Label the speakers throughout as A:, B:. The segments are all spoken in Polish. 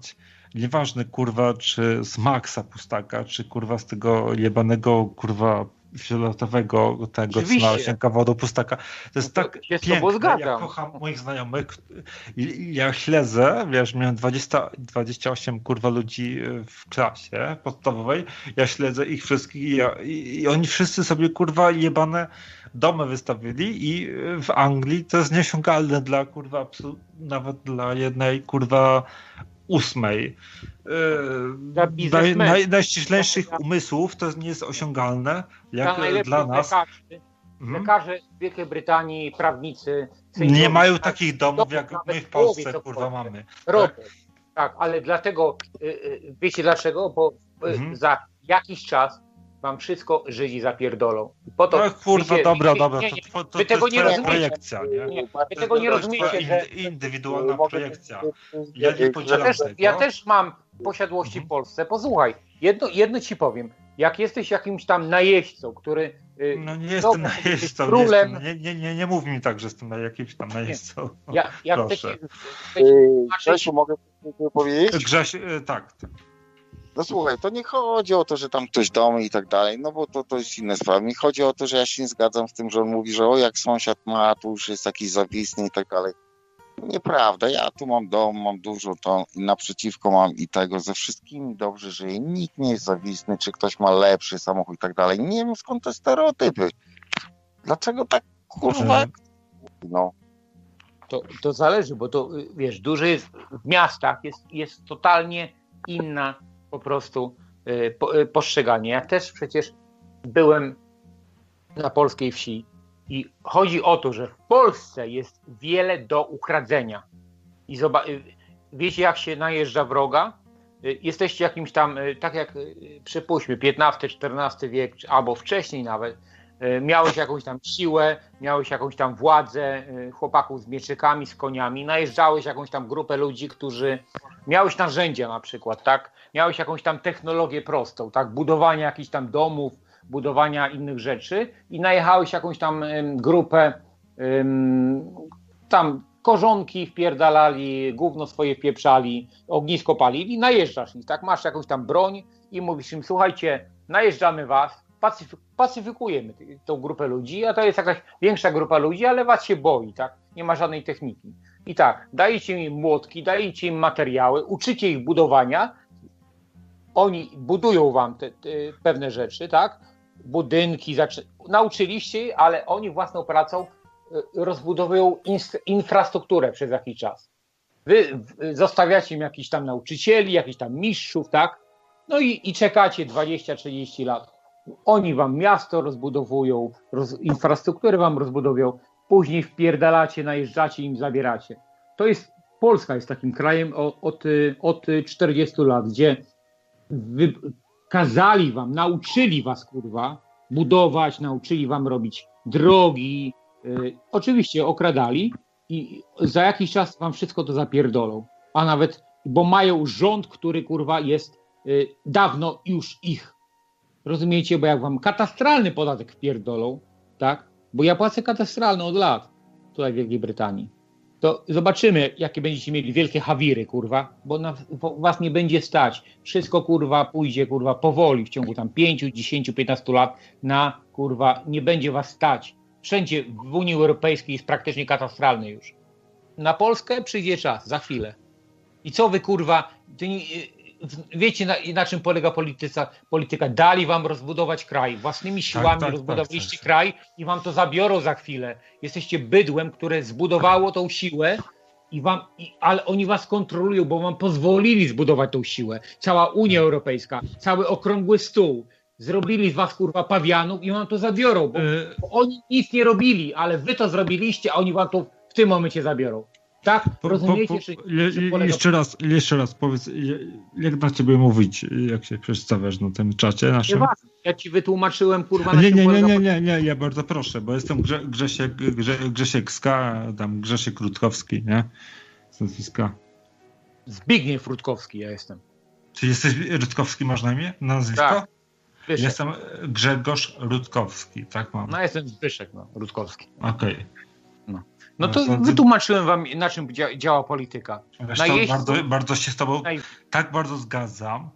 A: wyjebać. Nieważne, kurwa, czy z Maxa Pustaka, czy kurwa z tego jebanego, kurwa, fioletowego tego, co na osienka wodą Pustaka. To jest tak piękne, ja kocham moich znajomych. Ja śledzę, wiesz, miałem 28 kurwa ludzi w klasie podstawowej, ja śledzę ich wszystkich i oni wszyscy sobie kurwa jebane domy wystawili i w Anglii to jest nieosiągalne dla kurwa nawet dla jednej kurwa 8. Najściślejszych umysłów to nie jest osiągalne jak dla nas.
B: Lekarze w Wielkiej Brytanii, prawnicy...
A: Nie mają takich domów, jak my w Polsce, kurwa, mamy.
B: Tak, ale dlatego, wiecie dlaczego? Bo za jakiś czas wam wszystko Żydzi zapierdolą. Po to,
A: no kurwa, dobra.
B: Wy tego nie rozumiecie.
A: Projekcja, nie?
B: Wy tego nie rozumiecie, że...
A: Indywidualna projekcja. Ja nie podzielam tego.
B: Ja też mam posiadłości w Polsce. Posłuchaj, jedno ci powiem. Jak jesteś jakimś tam najeźdźcą, który...
A: No nie jestem najeźdźcą.
B: Królem...
A: Nie mów mi tak, że jestem jakimś tam najeźdźcą.
C: Grzesiu, mogę powiedzieć?
A: Grzesiu, tak.
C: No słuchaj, to nie chodzi o to, że tam ktoś domy i tak dalej, no bo to jest inna sprawa. Mi chodzi o to, że ja się nie zgadzam z tym, że on mówi, że o jak sąsiad ma, to już jest jakiś zawisny i tak dalej. Nieprawda, ja tu mam dom, mam dużo to i naprzeciwko mam i tego, ze wszystkimi dobrze żyję, nikt nie jest zawisny, czy ktoś ma lepszy samochód i tak dalej. Nie wiem skąd te stereotypy. Dlaczego tak kurwa? No.
B: To zależy, bo to wiesz, duży jest w miastach, jest totalnie inna po prostu postrzeganie. Ja też przecież byłem na polskiej wsi i chodzi o to, że w Polsce jest wiele do ukradzenia. I wiecie, jak się najeżdża wroga? Jesteście jakimś tam, tak jak przypuśćmy, XV-XIV wiek, albo wcześniej nawet, miałeś jakąś tam siłę, miałeś jakąś tam władzę, chłopaków z mieczykami, z koniami, najeżdżałeś jakąś tam grupę ludzi, którzy miałeś narzędzia na przykład, tak? Miałeś jakąś tam technologię prostą, tak? Budowania jakichś tam domów, budowania innych rzeczy i najechałeś jakąś tam grupę, tam korzonki wpierdalali, gówno swoje wpieprzali, ognisko palili, najeżdżasz ich, tak? Masz jakąś tam broń i mówisz im, słuchajcie, najeżdżamy was, pacyfikujemy tą grupę ludzi, a to jest jakaś większa grupa ludzi, ale was się boi, tak? Nie ma żadnej techniki. I tak, dajecie im młotki, dajecie im materiały, uczycie ich budowania, oni budują wam te pewne rzeczy, tak? Budynki, nauczyliście, ale oni własną pracą rozbudowują infrastrukturę przez jakiś czas. Wy zostawiacie im jakichś tam nauczycieli, jakichś tam mistrzów, tak? No i czekacie 20-30 lat. Oni wam miasto rozbudowują, infrastrukturę wam rozbudowują, później wpierdalacie, najeżdżacie, im zabieracie. To jest, Polska jest takim krajem od 40 lat, gdzie kazali wam, nauczyli was, kurwa, budować, nauczyli wam robić drogi, oczywiście okradali i za jakiś czas wam wszystko to zapierdolą. A nawet, bo mają rząd, który, kurwa, jest dawno już ich. Rozumiecie? Bo jak wam katastralny podatek wpierdolą, tak? Bo ja płacę katastralny od lat tutaj w Wielkiej Brytanii. To zobaczymy, jakie będziecie mieli wielkie hawiry, kurwa, bo was nie będzie stać. Wszystko, kurwa, pójdzie, kurwa, powoli w ciągu tam 5, 10, 15 lat na, kurwa, nie będzie was stać. Wszędzie w Unii Europejskiej jest praktycznie katastralny już. Na Polskę przyjdzie czas, za chwilę. I co wy, kurwa, wiecie na czym polega polityka? Dali wam rozbudować kraj. Własnymi siłami rozbudowaliście kraj i wam to zabiorą za chwilę. Jesteście bydłem, które zbudowało tą siłę, ale oni was kontrolują, bo wam pozwolili zbudować tą siłę. Cała Unia Europejska, cały okrągły stół. Zrobili z was, kurwa, pawianów i wam to zabiorą, bo oni nic nie robili, ale wy to zrobiliście, a oni wam to w tym momencie zabiorą. Tak? Rozumiecie?
A: Jeszcze raz powiedz, jak na ciebie mówić, jak się przedstawiasz na tym czacie naszym?
B: Ja ci wytłumaczyłem, kurwa,
A: Nie, ja bardzo proszę, bo jestem Grzesiek Ska, tam Grzesiek Rutkowski, nie? Z nazwiska.
B: Zbigniew Rutkowski ja jestem.
A: Czy jesteś Rutkowski, masz na imię? Nazwisko?
B: Tak.
A: Jestem Grzegorz Rutkowski, tak mam.
B: No jestem Zbyszek, Rutkowski.
A: Okej.
B: No to wytłumaczyłem wam, na czym działa polityka.
A: Wiesz, bardzo się z tobą tak bardzo zgadzam.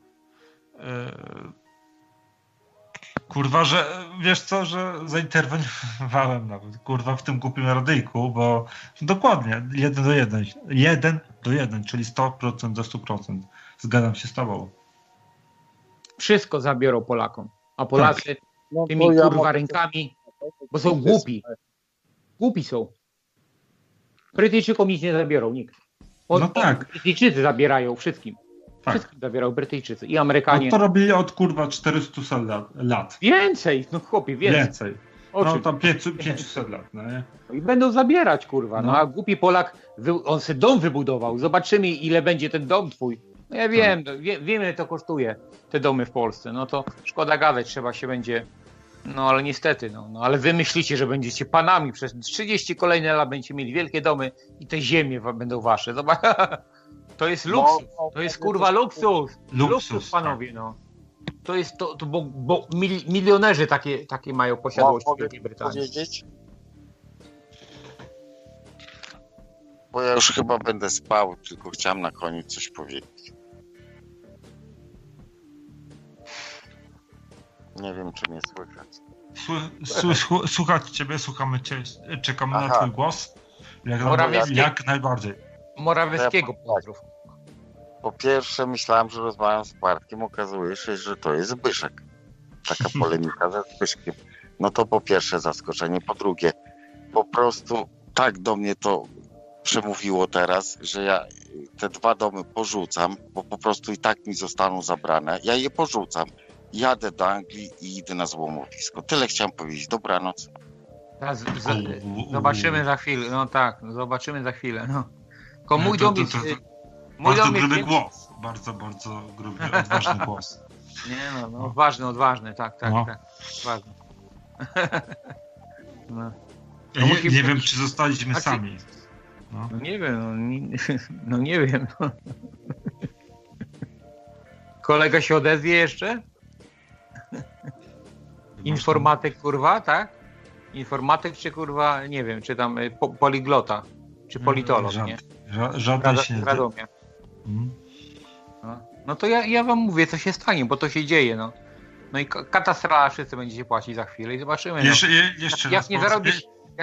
A: Kurwa, że wiesz co, że zainterweniowałem nawet, kurwa, w tym głupim radyjku, bo dokładnie 1 do 1. 1 do 1, czyli 100% do 100%. Zgadzam się z tobą.
B: Wszystko zabiorą Polakom, a Polacy tymi kurwa rękami, bo są głupi. Głupi są. Brytyjczykom nic nie zabiorą, nikt.
A: No tak.
B: Brytyjczycy zabierają wszystkim. Tak. Wszystkim zabierają Brytyjczycy i Amerykanie.
A: No to robili od kurwa 400 lat.
B: Więcej, no chłopie, więcej.
A: No tam 500 lat, no nie?
B: I będą zabierać, kurwa. No a głupi Polak, on sobie dom wybudował. Zobaczymy, ile będzie ten dom twój. No ja wiem, wiem ile to kosztuje, te domy w Polsce. No to szkoda gadać, trzeba się będzie... No ale niestety, no ale wy myślicie, że będziecie panami przez 30 kolejne lat, będziecie mieli wielkie domy i te ziemie będą wasze. Zobacz, to jest luksus, to jest kurwa luksus. Luksus, panowie, no. To jest to bo milionerzy takie mają posiadłości w Wielkiej Brytanii.
C: Powiedzieć? Bo ja już chyba będę spał, tylko chciałem na koniec coś powiedzieć. Nie wiem, czy mnie słychać.
A: Słuchać ciebie, słuchamy cię, czekamy na twój głos. Jak najbardziej.
B: Morawieckiego pozdrów.
C: Po pierwsze myślałem, że rozmawiam z Bartkiem, okazuje się, że to jest Zbyszek. Taka polemika ze Zbyszkiem. No to po pierwsze zaskoczenie, po drugie po prostu tak do mnie to przemówiło teraz, że ja te 2 domy porzucam, bo po prostu i tak mi zostaną zabrane. Ja je porzucam. Jadę do Anglii i idę na złomowisko. Tyle chciałem powiedzieć. Dobranoc.
B: Zobaczymy za chwilę. No tak, zobaczymy za chwilę. No. Tylko mój dom jest...
A: Bardzo gruby głos. Bardzo, bardzo gruby, odważny głos.
B: Nie no, odważny, tak. Ważny.
A: No. Ja nie wiem, czy zostaliśmy sami.
B: No nie wiem, nie wiem. Kolega się odezwie jeszcze? Informatyk, kurwa, tak? Informatyk czy kurwa, nie wiem, czy tam poliglota, czy politolog, nie?
A: Żaden się nie
B: wiadomie. No to ja wam mówię, co się stanie, bo to się dzieje, no. No i katastrofa, wszyscy będziecie płacić za chwilę i zobaczymy.
A: Jeszcze
B: jak nie zarobisz,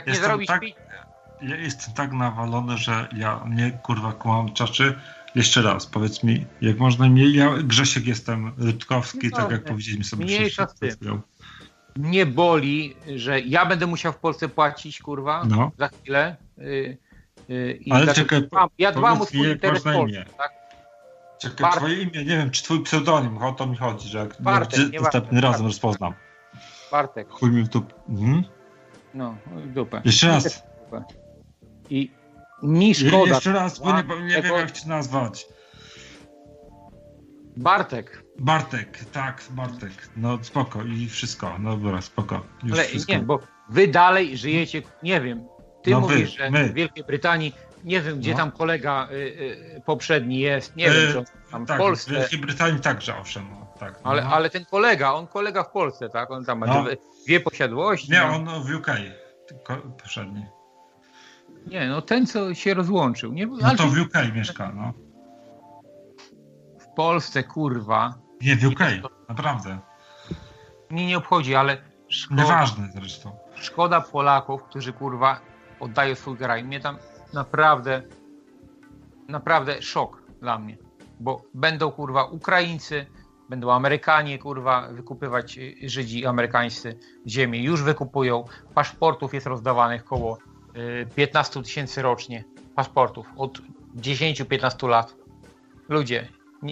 A: ja jestem tak nawalony, że mnie kurwa kłam czaczy. Jeszcze raz, powiedz mi, jak można mniej, ja Grzesiek jestem Rutkowski, tak jak powiedzieliśmy sobie.
B: Mniejsza z tym. Mnie boli, że ja będę musiał w Polsce płacić, kurwa, za chwilę.
A: Ale czekaj,
B: ja dbam o swój interes Polski, tak?
A: Czekaj, twoje imię, nie wiem, czy twój pseudonim, o to mi chodzi, że jak następny razem rozpoznam.
B: Bartek.
A: Chuj mi w dupę.
B: No, w dupę.
A: Jeszcze raz.
B: I mi szkoda.
A: Jeszcze raz, bo nie wiem, jak cię nazwać.
B: Bartek,
A: Bartek. No spoko i wszystko. No dobra, spoko.
B: Ale wszystko. Nie, bo wy dalej żyjecie, nie wiem. Ty mówisz, że w Wielkiej Brytanii, nie wiem, gdzie tam kolega poprzedni jest, nie wiem, czy on tam w Polsce.
A: W Wielkiej Brytanii także, owszem. Tak,
B: ale ten kolega w Polsce, tak? On tam ma 2 posiadłości.
A: Nie, on w UK poprzedni.
B: Nie, no ten, co się rozłączył. Nie,
A: no to w UK mieszka, no.
B: W Polsce, kurwa.
A: Nie, w UK, naprawdę.
B: Mnie nie obchodzi, ale
A: nieważne zresztą.
B: Szkoda Polaków, którzy, kurwa, oddają swój kraj. Mnie tam naprawdę szok dla mnie. Bo będą, kurwa, Ukraińcy, będą Amerykanie, kurwa, wykupywać Żydzi amerykańscy ziemię. Już wykupują. Paszportów jest rozdawanych około 15 000 rocznie. Paszportów od 10-15 lat. Ludzie,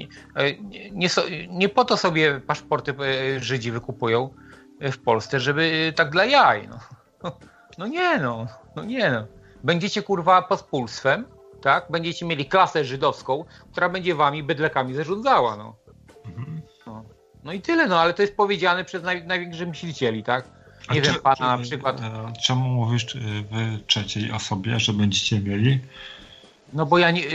B: nie po to sobie paszporty Żydzi wykupują w Polsce, żeby tak dla jaj. No nie. Będziecie, kurwa, pospólstwem, tak? Będziecie mieli klasę żydowską, która będzie wami bydlekami zarządzała, No i tyle, ale to jest powiedziane przez największych myślicieli, tak? Nie wiem, pana na przykład...
A: Czemu mówisz w trzeciej osobie, że będziecie mieli?
B: No bo ja nie...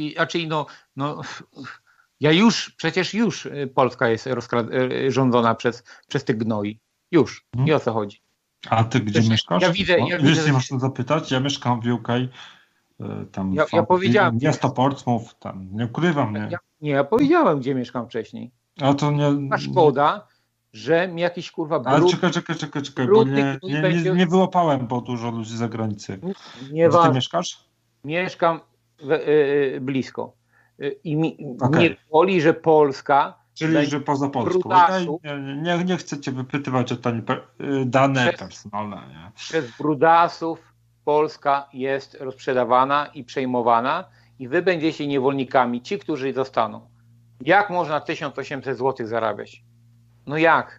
B: Przecież Polska jest rządzona przez tych gnoi. Już. I o co chodzi?
A: A ty gdzie mieszkasz?
B: Ja widzę.
A: Jeśli można zapytać, ja mieszkam w UK. Tam
B: ja powiedziałem.
A: Miasto Portsmouth, tam nie ukrywam.
B: Ja powiedziałem, gdzie mieszkam wcześniej.
A: A to nie.
B: A szkoda, że mi jakiś kurwa brud...
A: Ale czekaj, bo nie wyłapałem, bo dużo ludzi z zagranicy. Gdzie ty mieszkasz?
B: Mieszkam blisko. I mnie boli, że Polska...
A: Czyli, że poza Polską. Nie chcę cię wypytywać o dane personalne. Nie?
B: Przez brudasów Polska jest rozprzedawana i przejmowana i wy będziecie niewolnikami, ci, którzy zostaną. Jak można 1800 zł zarabiać? No jak?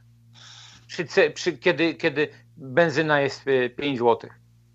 B: Kiedy benzyna jest 5 zł?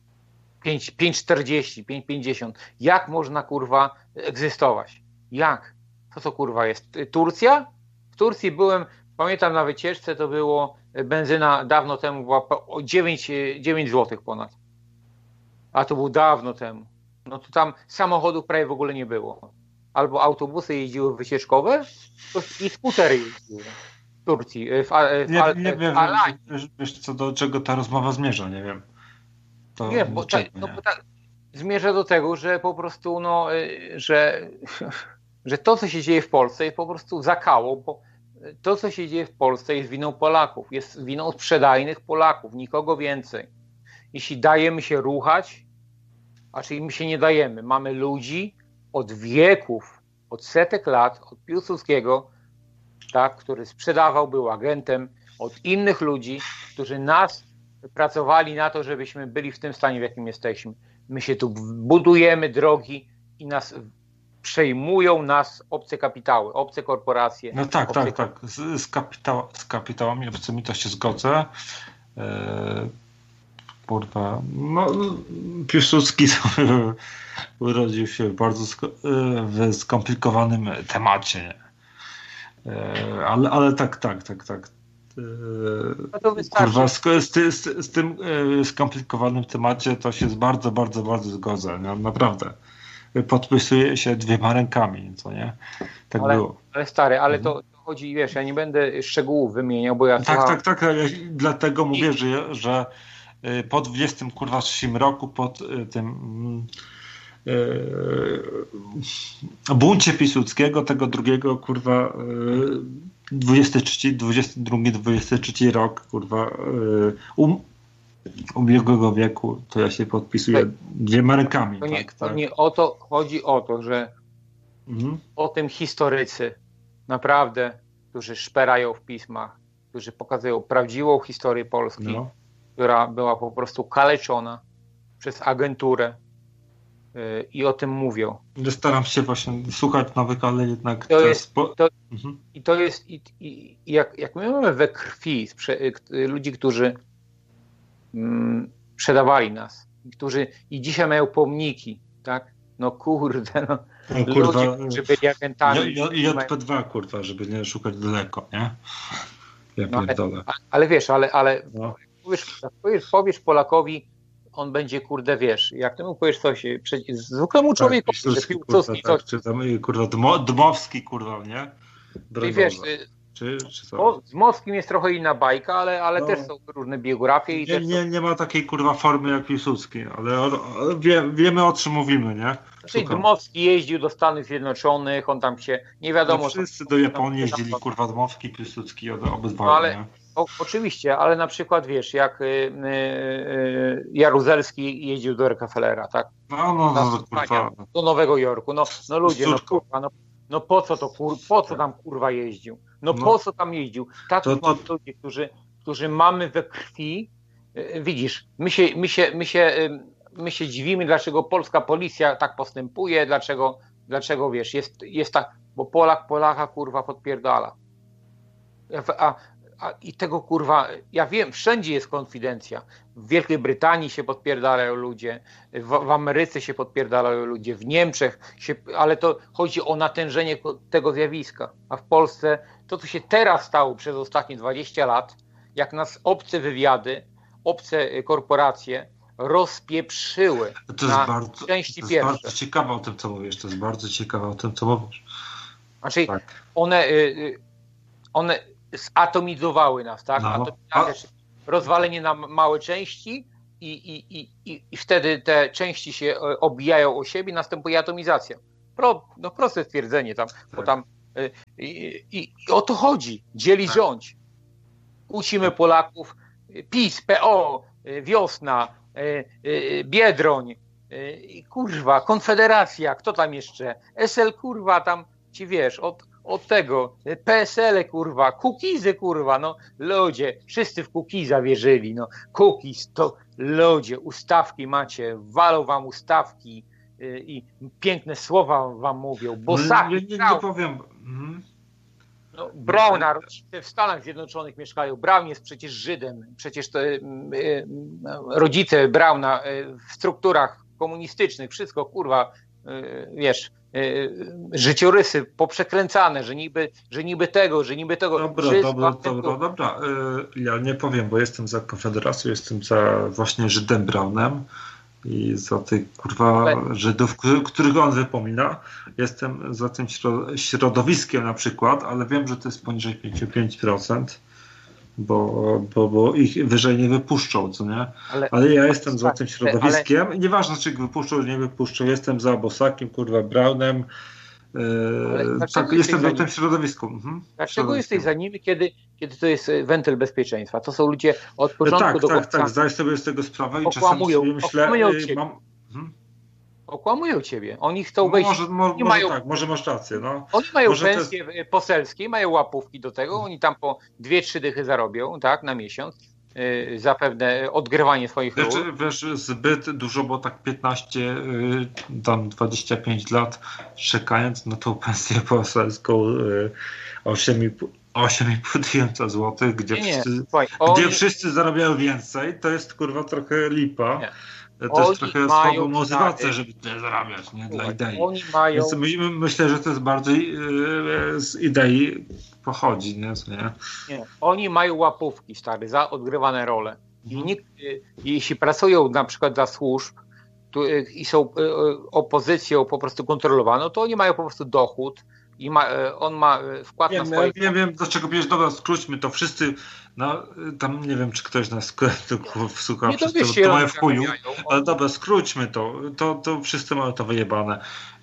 B: 5,40, 5,50. Jak można kurwa egzystować? Jak? Co to kurwa jest? Turcja? W Turcji byłem, pamiętam na wycieczce, to było benzyna dawno temu była 9 zł ponad. A to było dawno temu. No to tam samochodów prawie w ogóle nie było. Albo autobusy jeździły wycieczkowe i skutery jeździły w Turcji.
A: Nie wiem, wiesz co, do czego ta rozmowa zmierza, nie wiem.
B: Bo zmierza do tego, że po prostu że to, co się dzieje w Polsce, jest po prostu zakało, bo to, co się dzieje w Polsce, jest winą Polaków, jest winą sprzedajnych Polaków, nikogo więcej. Jeśli dajemy się ruchać, a czyli my się nie dajemy, mamy ludzi od wieków, od setek lat, od Piłsudskiego, tak, który sprzedawał, był agentem, od innych ludzi, którzy nas pracowali na to, żebyśmy byli w tym stanie, w jakim jesteśmy. My się tu budujemy drogi i nas przejmują nas obce kapitały, obce korporacje.
A: No tak. Z kapitałami obcymi to się zgodzę. Kurwa, no Piłsudski urodził się w bardzo skomplikowanym temacie. Ale tak.
B: No to
A: kurwa, z tym skomplikowanym temacie to się bardzo, bardzo, bardzo zgodzę. No, naprawdę. Podpisuje się 2 rękami, co nie? Tak było.
B: Ale stary, to chodzi, wiesz, ja nie będę szczegółów wymieniał, bo ja...
A: Tak. Dlatego mówię, że po 23 roku, pod tym buncie Piłsudskiego, tego drugiego, kurwa, 22-23 rok, kurwa, ubiegłego wieku, to ja się podpisuję 2 rękami.
B: Chodzi o to, że o tym historycy naprawdę, którzy szperają w pismach, którzy pokazują prawdziwą historię Polski, która była po prostu kaleczona przez agenturę i o tym mówią.
A: Staram się właśnie słuchać nowych, ale jednak
B: jak my mamy we krwi ludzi, którzy sprzedawali nas, i dzisiaj mają pomniki, tak? No kurde,
A: kurwa,
B: ludzie, którzy byli agentami.
A: JP2, kurwa, żeby nie szukać daleko, nie? Ja pierdolę.
B: Ale wiesz, powiesz Polakowi, on będzie, kurde, wiesz, jak ty mu powiesz coś zwykłemu człowiekowi, że Piłsudski coś...
A: Czy tam, kurwa, Dmowski, kurwa, nie?
B: I wiesz, z Moskiem jest trochę inna bajka, ale też są różne biografie.
A: Nie ma takiej, kurwa, formy jak Piłsudski, ale wiemy, o czym mówimy, nie?
B: Czyli Dmowski jeździł do Stanów Zjednoczonych, on tam się, nie wiadomo...
A: Wszyscy do Japonii jeździli, kurwa, Dmowski, Piłsudski, obydwaj, nie?
B: Oczywiście, ale na przykład, wiesz, jak Jaruzelski jeździł do Rockefellera, tak?
A: Kurwa.
B: Do Nowego Jorku, no ludzie, kurwa, po co tam, kurwa, jeździł? Po co tam jeździł? Ludzie, którzy mamy we krwi, widzisz, my się dziwimy, dlaczego polska policja tak postępuje, dlaczego wiesz, jest tak, bo Polak Polaka, kurwa, podpierdala. I tego, kurwa, ja wiem, wszędzie jest konfidencja. W Wielkiej Brytanii się podpierdalają ludzie, w Ameryce się podpierdalają ludzie, w Niemczech ale to chodzi o natężenie tego zjawiska. A w Polsce to, co się teraz stało przez ostatnie 20 lat, jak nas obce wywiady, obce korporacje rozpieprzyły części pierwsze.
A: To jest bardzo ciekawe o tym, co mówisz.
B: Znaczy, one zatomizowały nas, tak?
D: rozwalenie na małe części i wtedy te części się obijają o siebie, następuje atomizacja. Proste stwierdzenie tam, bo tam i o to chodzi. Dzielić, rządź. Kłócimy Polaków. PiS, PO, Wiosna, Biedroń, kurwa, Konfederacja, kto tam jeszcze? SL, kurwa, tam ci wiesz, od tego, PSL, kurwa, Kukizy, kurwa, no ludzie, wszyscy w Kukiza wierzyli, no Kukiz, to ludzie, ustawki macie, walą wam ustawki i piękne słowa wam mówią, Bosaki,
A: nie powiem.
D: No, Brauna, rodzice w Stanach Zjednoczonych mieszkają. Braun jest przecież Żydem. Przecież to rodzice Brauna w strukturach komunistycznych, wszystko kurwa, wiesz, życiorysy poprzekręcane, że niby tego.
A: Dobra. Ja nie powiem, bo jestem za Konfederacją, jestem za właśnie Żydem Braunem i za tych kurwa Żydów, których on wypomina. Jestem za tym środowiskiem na przykład, ale wiem, że to jest poniżej 5%, bo ich wyżej nie wypuszczą, co nie? Ale ja jestem za tym środowiskiem. Nieważne, czy ich wypuszczą, czy nie wypuszczą, jestem za Bosakiem, kurwa, Braunem. Tak, jestem za tym środowiskiem.
D: Dlaczego jesteś za nimi, kiedy to jest wentyl bezpieczeństwa? To są ludzie od początku do końca.
A: Tak, zdaję sobie z tego sprawę i czasami sobie myślę,
D: okłamują ciebie. Oni chcą wejść.
A: Może masz rację. No.
D: Oni mają pensje poselskie, mają łapówki do tego, oni tam po 2-3 dychy zarobią, tak, na miesiąc. Zapewne odgrywanie swoich ról.
A: Wiesz, zbyt dużo, bo tak 15, tam 25 lat czekając na tą pensję poselską 8,5 tysiąca złotych, gdzie wszyscy zarabiają więcej, to jest kurwa trochę lipa. Nie. To jest trochę słaba motywacja, żeby tyle zarabiać, nie? Dla idei. Więc myślę, że to jest bardziej z idei pochodzi, nie?
D: Nie. Oni mają łapówki, stary, za odgrywane role. I jeśli pracują na przykład dla służb i są opozycją po prostu kontrolowaną, to oni mają po prostu dochód i on ma wkład na swoje...
A: Wiem, dlaczego bierzesz, dobra, skróćmy to wszyscy, no, tam nie wiem, czy ktoś nas słucha, wszyscy to mają w chuju, ale dobra, skróćmy to wszyscy mają to wyjebane.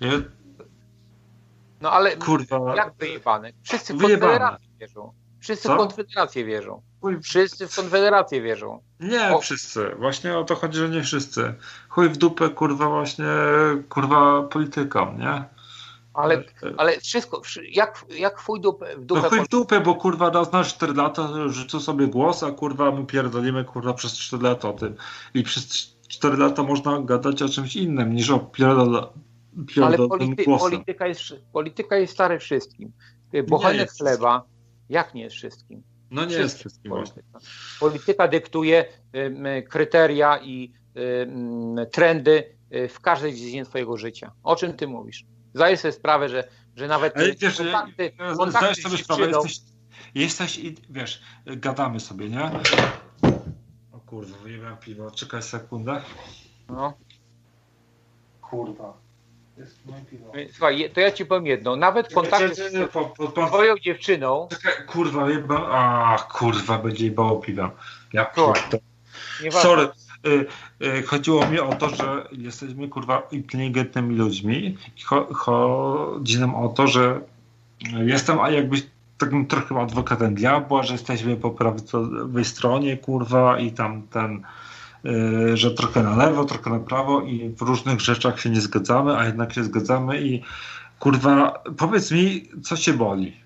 D: No ale kurwa, jak wyjebane? Wszyscy w Konfederację wierzą. Wszyscy w Konfederację wierzą. Wszyscy w Konfederację wierzą.
A: Nie wszyscy. Właśnie o to chodzi, że nie wszyscy. Chuj w dupę, kurwa, właśnie, kurwa, politykom, nie?
D: Ale wszystko, jak chuj w dupę?
A: No chuj w dupę, bo kurwa raz na 4 lata rzucą sobie głos, a kurwa my pierdolimy kurwa przez 4 lata o tym. I przez 4 lata można gadać o czymś innym niż o pierdolnym głosem.
D: Polityka jest stary wszystkim. Bochenek chleba, jak nie jest wszystkim?
A: No nie jest wszystkim właśnie.
D: Polityka dyktuje kryteria i trendy w każdej dziedzinie twojego życia. O czym ty mówisz? Zdajesz sobie sprawę, że nawet kontakty
A: zdajesz sobie sprawę, jesteś i wiesz, gadamy sobie, nie? O kurwa, wyjebałem piwo. Czekaj sekundę.
D: No.
A: Kurwa. Jest moje piwo.
D: Słuchaj, to ja ci powiem jedno. Nawet kontakty z twoją dziewczyną...
A: Czekaj, kurwa, kurwa, będzie jebało piwem. Ja pierdolę. Sorry. Chodziło mi o to, że jesteśmy kurwa inteligentnymi ludźmi i chodzi nam o to, że jestem jakby takim trochę adwokatem diabła, że jesteśmy po prawej stronie kurwa i tam że trochę na lewo, trochę na prawo i w różnych rzeczach się nie zgadzamy, a jednak się zgadzamy i kurwa powiedz mi, co cię boli?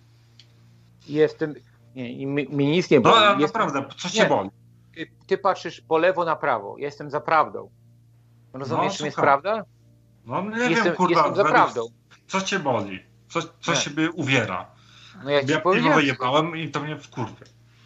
D: Mi nic nie boli.
A: No naprawdę, co cię boli?
D: Ty patrzysz po lewo na prawo. Ja jestem za prawdą. Rozumiesz, czym jest prawda?
A: No nie wiem, kurwa.
D: Jestem za prawdą.
A: Co cię boli? Co ciebie uwiera?
D: No ja
A: piwo wyjebałem i to mnie wkurwia.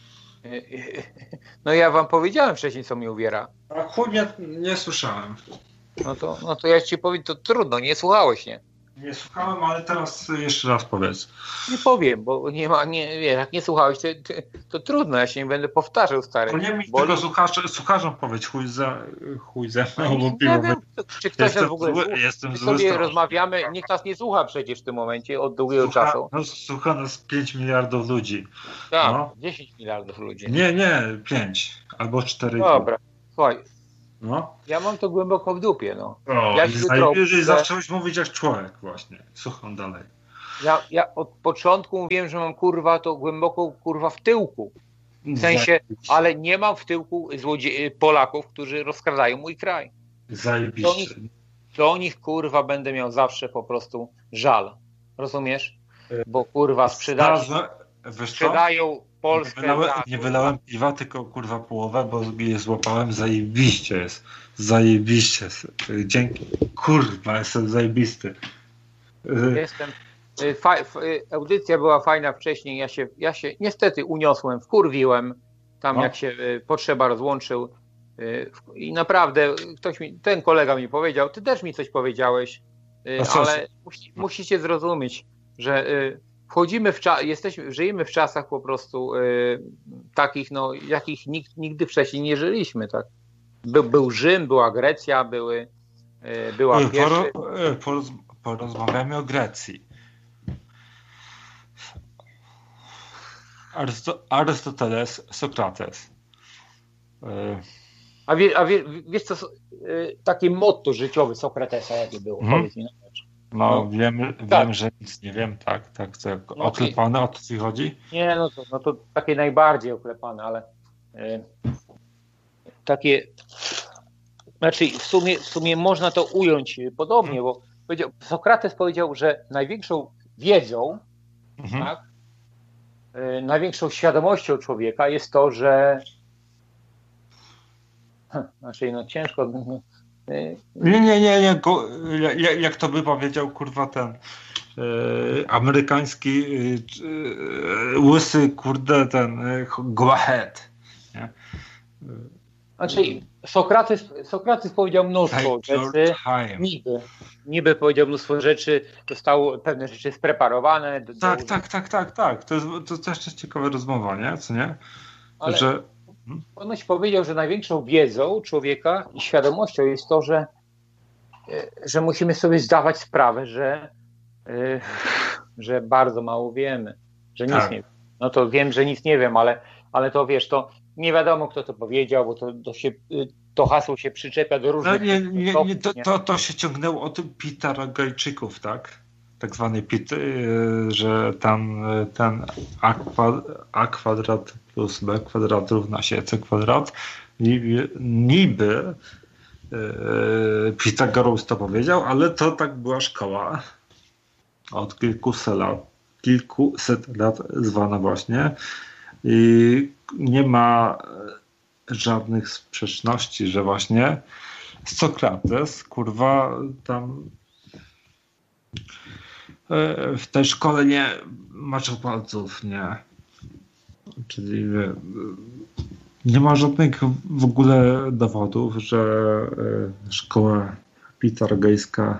D: No ja wam powiedziałem wcześniej, co mnie uwiera.
A: A chuj, nie słyszałem.
D: No to ja ci powiem, to trudno, nie słuchałeś, nie?
A: Nie słuchałem, ale teraz jeszcze raz powiedz.
D: Nie powiem, bo nie ma, jak nie słuchałeś, to trudno, ja się nie będę powtarzał, stary.
A: To nie mi tego słuchaczom powiedz, chuj ze mną, bo
D: nie wiem, czy ktoś nas w ogóle
A: jestem
D: zły, sobie rozmawiamy, nikt nas nie słucha przecież w tym momencie od długiego czasu.
A: No, słucha nas 5 miliardów ludzi.
D: Tak, no. 10 miliardów ludzi.
A: Nie, 5 albo 4.
D: Dobra, słuchaj.
A: No.
D: Ja mam to głęboko w dupie, no.
A: Jeżeli zacząłeś mówić jak człowiek właśnie. Słucham dalej.
D: Ja od początku mówiłem, że mam kurwa to głęboko kurwa w tyłku. W sensie, ale nie mam w tyłku Polaków, którzy rozkradają mój kraj.
A: Zajebiście.
D: Do nich kurwa będę miał zawsze po prostu żal. Bo kurwa sprzedają Polskę.
A: Nie wylałem piwa, tylko kurwa połowę, bo je złapałem. Zajebiście jest. Zajebiście. Dzięki. Kurwa, jestem zajebisty.
D: Jestem. Audycja była fajna wcześniej. Ja się niestety uniosłem, wkurwiłem. Tam jak się potrzeba rozłączył. I naprawdę ten kolega mi powiedział, ty też mi coś powiedziałeś, ale musicie zrozumieć, że wchodzimy żyjemy w czasach po prostu takich, no, jakich nigdy wcześniej nie żyliśmy, tak? Był Rzym, była Grecja, była pierwsza.
A: Porozmawiamy o Grecji. Arystoteles, Sokrates.
D: A wiesz co, takie motto życiowe Sokratesa jakie było? Powiedz mi na rzecz.
A: No, wiem, że nic nie wiem, tak, oklepane, o to ci chodzi?
D: Nie, no to takie najbardziej oklepane, ale takie, znaczy w sumie można to ująć podobnie, bo Sokrates powiedział, że największą wiedzą, tak, największą świadomością człowieka jest to, że znaczy, no ciężko.
A: Nie. Jak to by powiedział, kurwa, ten amerykański łysy, kurde, ten go ahead. Nie?
D: Znaczy, Sokrates powiedział mnóstwo rzeczy. Niby powiedział mnóstwo rzeczy, zostało pewne rzeczy spreparowane.
A: Tak. To też jest ciekawa rozmowa, nie? Co nie?
D: Ale... Ponoć powiedział, że największą wiedzą człowieka i świadomością jest to, że musimy sobie zdawać sprawę, że bardzo mało wiemy, że nic nie wiem. No to wiem, że nic nie wiem, ale to wiesz, to nie wiadomo, kto to powiedział, bo to hasło się przyczepia do różnych...
A: To się ciągnęło od Pitaragajczyków, tak? Tak zwany że tam ten a kwadrat plus b kwadrat równa się c kwadrat. Niby Pitagoras to powiedział, ale to tak była szkoła od kilkuset lat zwana właśnie. I nie ma żadnych sprzeczności, że właśnie Sokrates, kurwa, tam w tej szkole nie maczał palców, nie. Czyli nie ma żadnych w ogóle dowodów, że szkoła pitargejska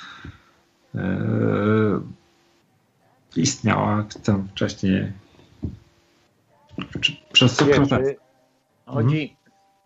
A: istniała tam wcześniej przez Sokratesa.
D: Chodzi...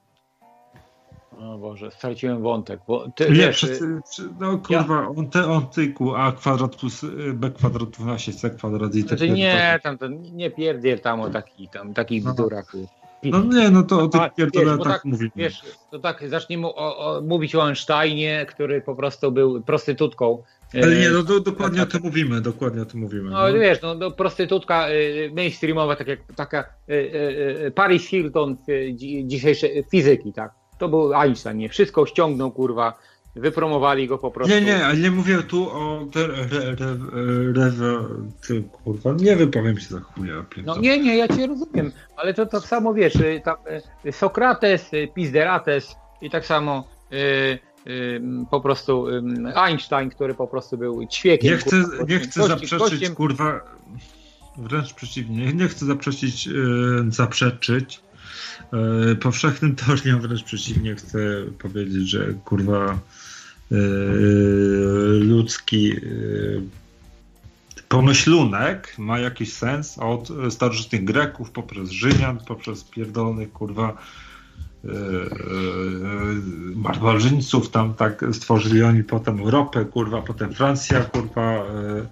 D: O Boże, straciłem wątek. Bo
A: no kurwa, on tyku, a kwadrat plus b kwadrat równa się c kwadrat i tak.
D: Nie, tam to nie pierdziel tam o takich bzdurach.
A: No nie, no to o tych pierdolach tak mówimy.
D: Wiesz, to tak zacznijmy mówić o Einsteinie, który po prostu był prostytutką.
A: Ale nie, no dokładnie o tym mówimy,
D: No wiesz, no prostytutka mainstreamowa, taka Paris Hilton dzisiejszej fizyki, tak. To był Einstein, nie? Wszystko ściągnął, kurwa, wypromowali go po prostu.
A: Nie, ale nie mówię tu o kurwa, nie wypowiem się za chuja.
D: No nie, ja cię rozumiem, ale to tak samo, wiesz, Sokrates, Pizderates i tak samo po prostu Einstein, który po prostu był ćwiekiem.
A: Nie chcę zaprzeczyć, kurwa, wręcz przeciwnie, nie chcę zaprzeczyć powszechnym teoriom, wręcz przeciwnie, chcę powiedzieć, że kurwa ludzki pomyślunek ma jakiś sens od starożytnych Greków, poprzez Rzymian, poprzez pierdolonych kurwa barbarzyńców, tam tak stworzyli oni potem Europę, kurwa, potem Francja, kurwa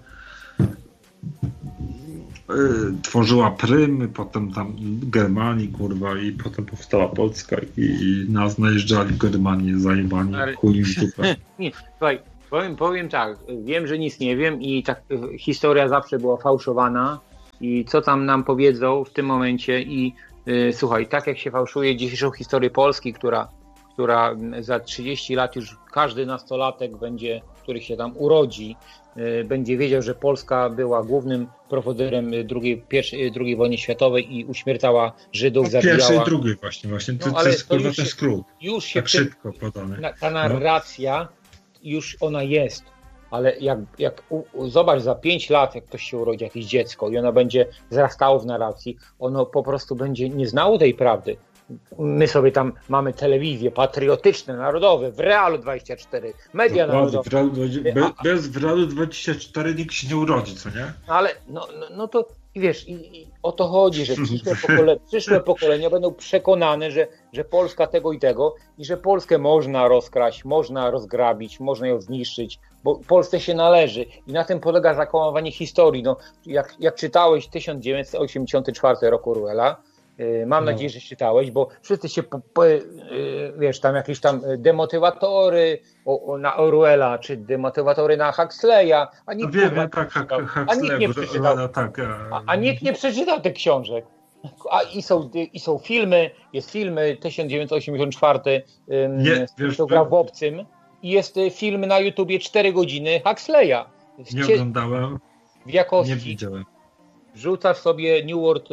A: tworzyła Prym, potem tam Germanii, kurwa, i potem powstała Polska i nas najeżdżali w Germanii, zajebani, chuj im dupę.
B: Nie, słuchaj, powiem tak, wiem, że nic nie wiem i tak historia zawsze była fałszowana i co tam nam powiedzą w tym momencie i słuchaj, tak jak się fałszuje dzisiejszą historię Polski, która za 30 lat już każdy nastolatek będzie, który się tam urodzi, będzie wiedział, że Polska była głównym prowodyrem II wojny światowej i uśmiercała Żydów, zabijała.
A: Pierwszej i drugiej właśnie. To jest kurwa ten skrót.
B: Już się
A: tak szybko podany.
B: Ta narracja już ona jest, ale jak zobacz za 5 lat, jak ktoś się urodzi, jakieś dziecko i ono będzie wzrastało w narracji, ono po prostu będzie nie znało tej prawdy. My sobie tam mamy telewizje patriotyczne, narodowe, w Realu 24, media narodowe.
A: Bez w Realu 24 nikt się nie urodzi, co nie?
B: Ale no to wiesz, i o to chodzi, że przyszłe pokolenia będą przekonane, że Polska tego i tego i że Polskę można rozkraść, można rozgrabić, można ją zniszczyć, bo Polsce się należy i na tym polega zakłamywanie historii. No, jak czytałeś 1984 roku Orwella, mam nadzieję, że czytałeś, bo wszyscy się, wiesz, tam jakieś tam demotywatory na Orwella, czy demotywatory na Huxleya, a nikt nie przeczytał. A nikt nie przeczytał tych książek. I są filmy, jest film 1984, grał w Obcym i jest film na YouTubie 4 godziny Huxleya.
A: Nie oglądałem,
B: w jakości.
A: Nie widziałem.
B: Wrzucasz sobie New World,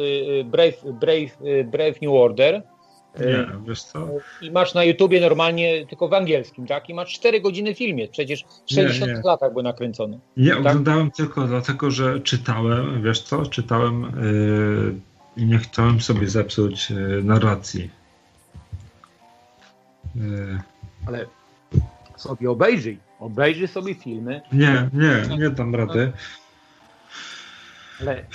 B: Brave New Order.
A: Nie, wiesz co?
B: I masz na YouTubie normalnie, tylko w angielskim, tak? I masz 4 godziny w filmie, przecież w 60 latach był nakręcony.
A: Nie,
B: tak?
A: Oglądałem tylko dlatego, że czytałem, wiesz co? Czytałem i nie chciałem sobie zepsuć narracji.
B: Ale sobie obejrzyj sobie filmy.
A: Nie dam rady.
B: Ale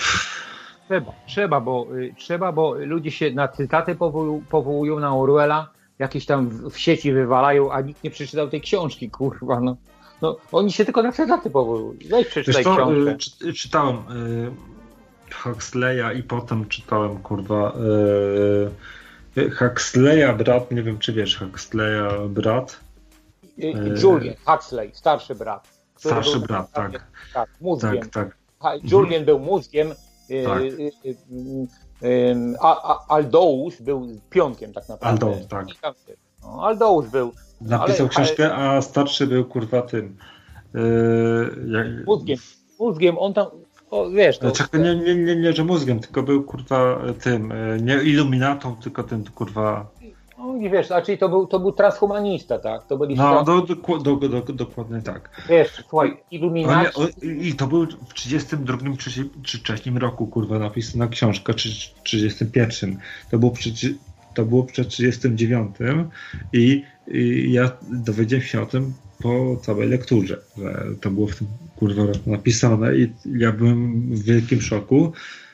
B: trzeba, bo ludzie się na cytaty powołują na Orwella, jakieś tam w sieci wywalają, a nikt nie przeczytał tej książki, kurwa, no oni się tylko na cytaty powołują. Weź przeczytaj książkę.
A: Czytałem Huxleya i potem czytałem, kurwa, Huxleya brat, nie wiem czy wiesz, Huxleya brat.
B: Julian Huxley, starszy brat.
A: Starszy brat, tak.
B: Tak, mózgiem.
A: Tak.
B: Julian był mózgiem, tak. Aldous był pionkiem tak naprawdę.
A: Aldous, tak.
B: Aldous był.
A: Napisał książkę, a starszy był kurwa tym.
B: Mózgiem, on tam, wiesz.
A: Nie, że mózgiem, tylko był kurwa tym, nie iluminatą, tylko tym kurwa.
B: No i wiesz, czyli to był transhumanista, tak? To byli
A: dokładnie tak.
B: Wiesz, słuchaj, iluminaci.
A: I to był w 32 czy wcześniej roku, kurwa, napisana książka, czy 31. To było przed 39 i ja dowiedziałem się o tym po całej lekturze, że to było w tym kurwa roku napisane i ja byłem w wielkim szoku.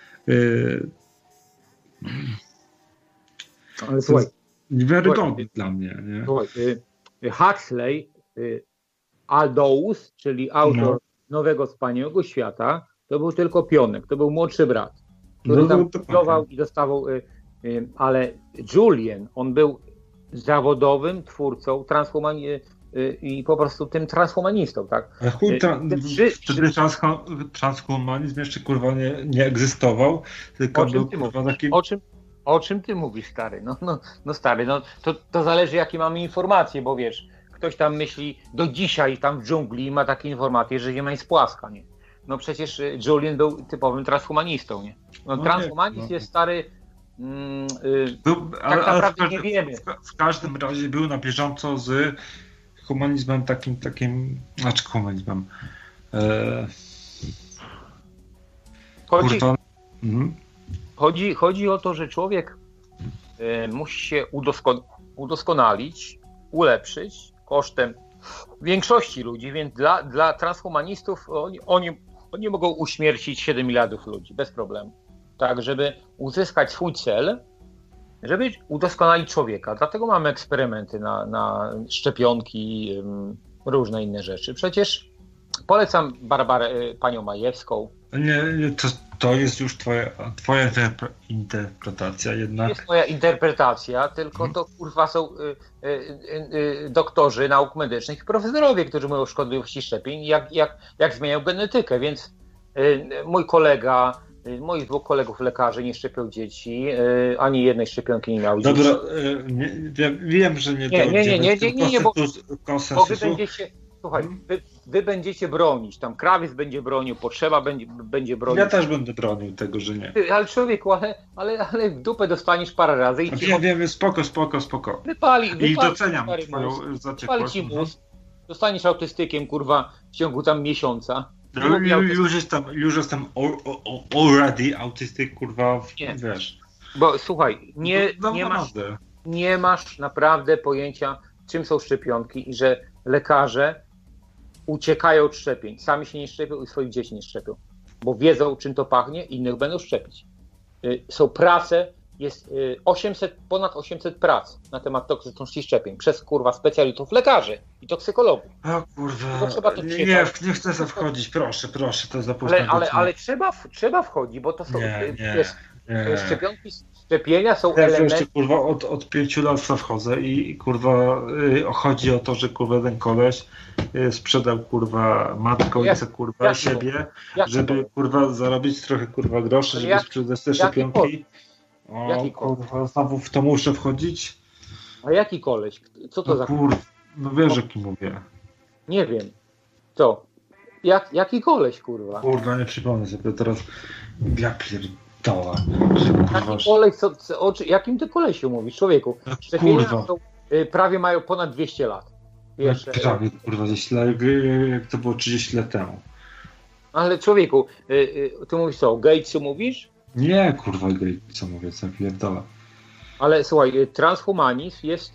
B: Ale słuchaj.
A: Niewiarygodny dla mnie. Nie?
B: Słuchaj, Huxley, Aldous, czyli autor Nowego Wspaniałego Świata, to był tylko pionek, to był młodszy brat, który tam studiował i dostawał, ale Julian, on był zawodowym twórcą i po prostu tym transhumanistą, tak?
A: A chuj, wtedy transhumanizm jeszcze kurwa nie egzystował, tylko był kurwa taki...
B: O czym ty mówisz, stary? No stary, to zależy jakie mamy informacje, bo wiesz, ktoś tam myśli do dzisiaj tam w dżungli ma takie informacje, że Ziemia jest płaska, nie? No przecież Julian był typowym transhumanistą, nie? Transhumanizm jest stary, tak naprawdę nie wiemy.
A: W każdym razie był na bieżąco z humanizmem takim, znaczy humanizmem.
B: Chodzi o to, że człowiek musi się udoskonalić, ulepszyć kosztem
D: większości ludzi, więc dla transhumanistów oni mogą uśmiercić 7 miliardów ludzi bez problemu. Tak, żeby uzyskać swój cel, żeby udoskonalić człowieka. Dlatego mamy eksperymenty na szczepionki, różne inne rzeczy. Przecież polecam Barbarę, panią Majewską.
A: Nie, to jest już twoja interpretacja jednak.
D: To jest moja interpretacja, tylko to kurwa są doktorzy nauk medycznych i profesorowie, którzy mówią o szkodliwości szczepień, jak zmieniają genetykę, więc moich 2 kolegów lekarzy nie szczepią dzieci, ani jednej szczepionki nie miał dzieci.
A: Dobra, wiem, że nie
D: bo wy będziecie bronić, tam Krawiec będzie bronił, Potrzeba będzie bronił.
A: Ja też będę bronił tego, że nie.
D: Ale człowieku, ale w dupę dostaniesz parę razy i
A: wiem, spoko. I doceniam twoją zaciekłość.
D: Dostaniesz autystykiem, kurwa, w ciągu tam miesiąca.
A: Już jestem already autystyk, kurwa, wiesz.
D: Bo słuchaj, nie masz naprawdę pojęcia, czym są szczepionki i że lekarze uciekają od szczepień. Sami się nie szczepią i swoich dzieci nie szczepią, bo wiedzą, czym to pachnie, innych będą szczepić. Są prace, jest ponad 800 prac na temat toksyczności szczepień przez kurwa specjalistów lekarzy i toksykologów.
A: O kurwa, nie chcę wchodzić, proszę, to zapuszczam.
D: Ale trzeba wchodzić, bo to są szczepionki. Szczepienia są elementem.
A: Kurwa, od 5 lat wchodzę i kurwa chodzi o to, że kurwa ten koleś sprzedał kurwa matką i kurwa siebie, żeby kurwa zarobić trochę kurwa groszy, żeby sprzedać te szczepionki. Kurwa, znowu w to muszę wchodzić.
D: A jaki koleś? Co to za
A: kurwa? No wiesz, o kim mówię.
D: Nie wiem. Co? Jaki koleś, kurwa?
A: Kurwa, nie przypomnę sobie teraz. Ja pierdolę.
D: Jakim ty kolesiu mówisz, człowieku?
A: Kurwa.
D: Prawie mają ponad 200 lat. Wiesz,
A: prawie, kurwa, jak to było 30 lat temu.
D: Ale człowieku, ty mówisz co, o Gatesu mówisz?
A: Nie, kurwa, co mówię, co pierdolę.
D: Ale słuchaj, transhumanizm jest,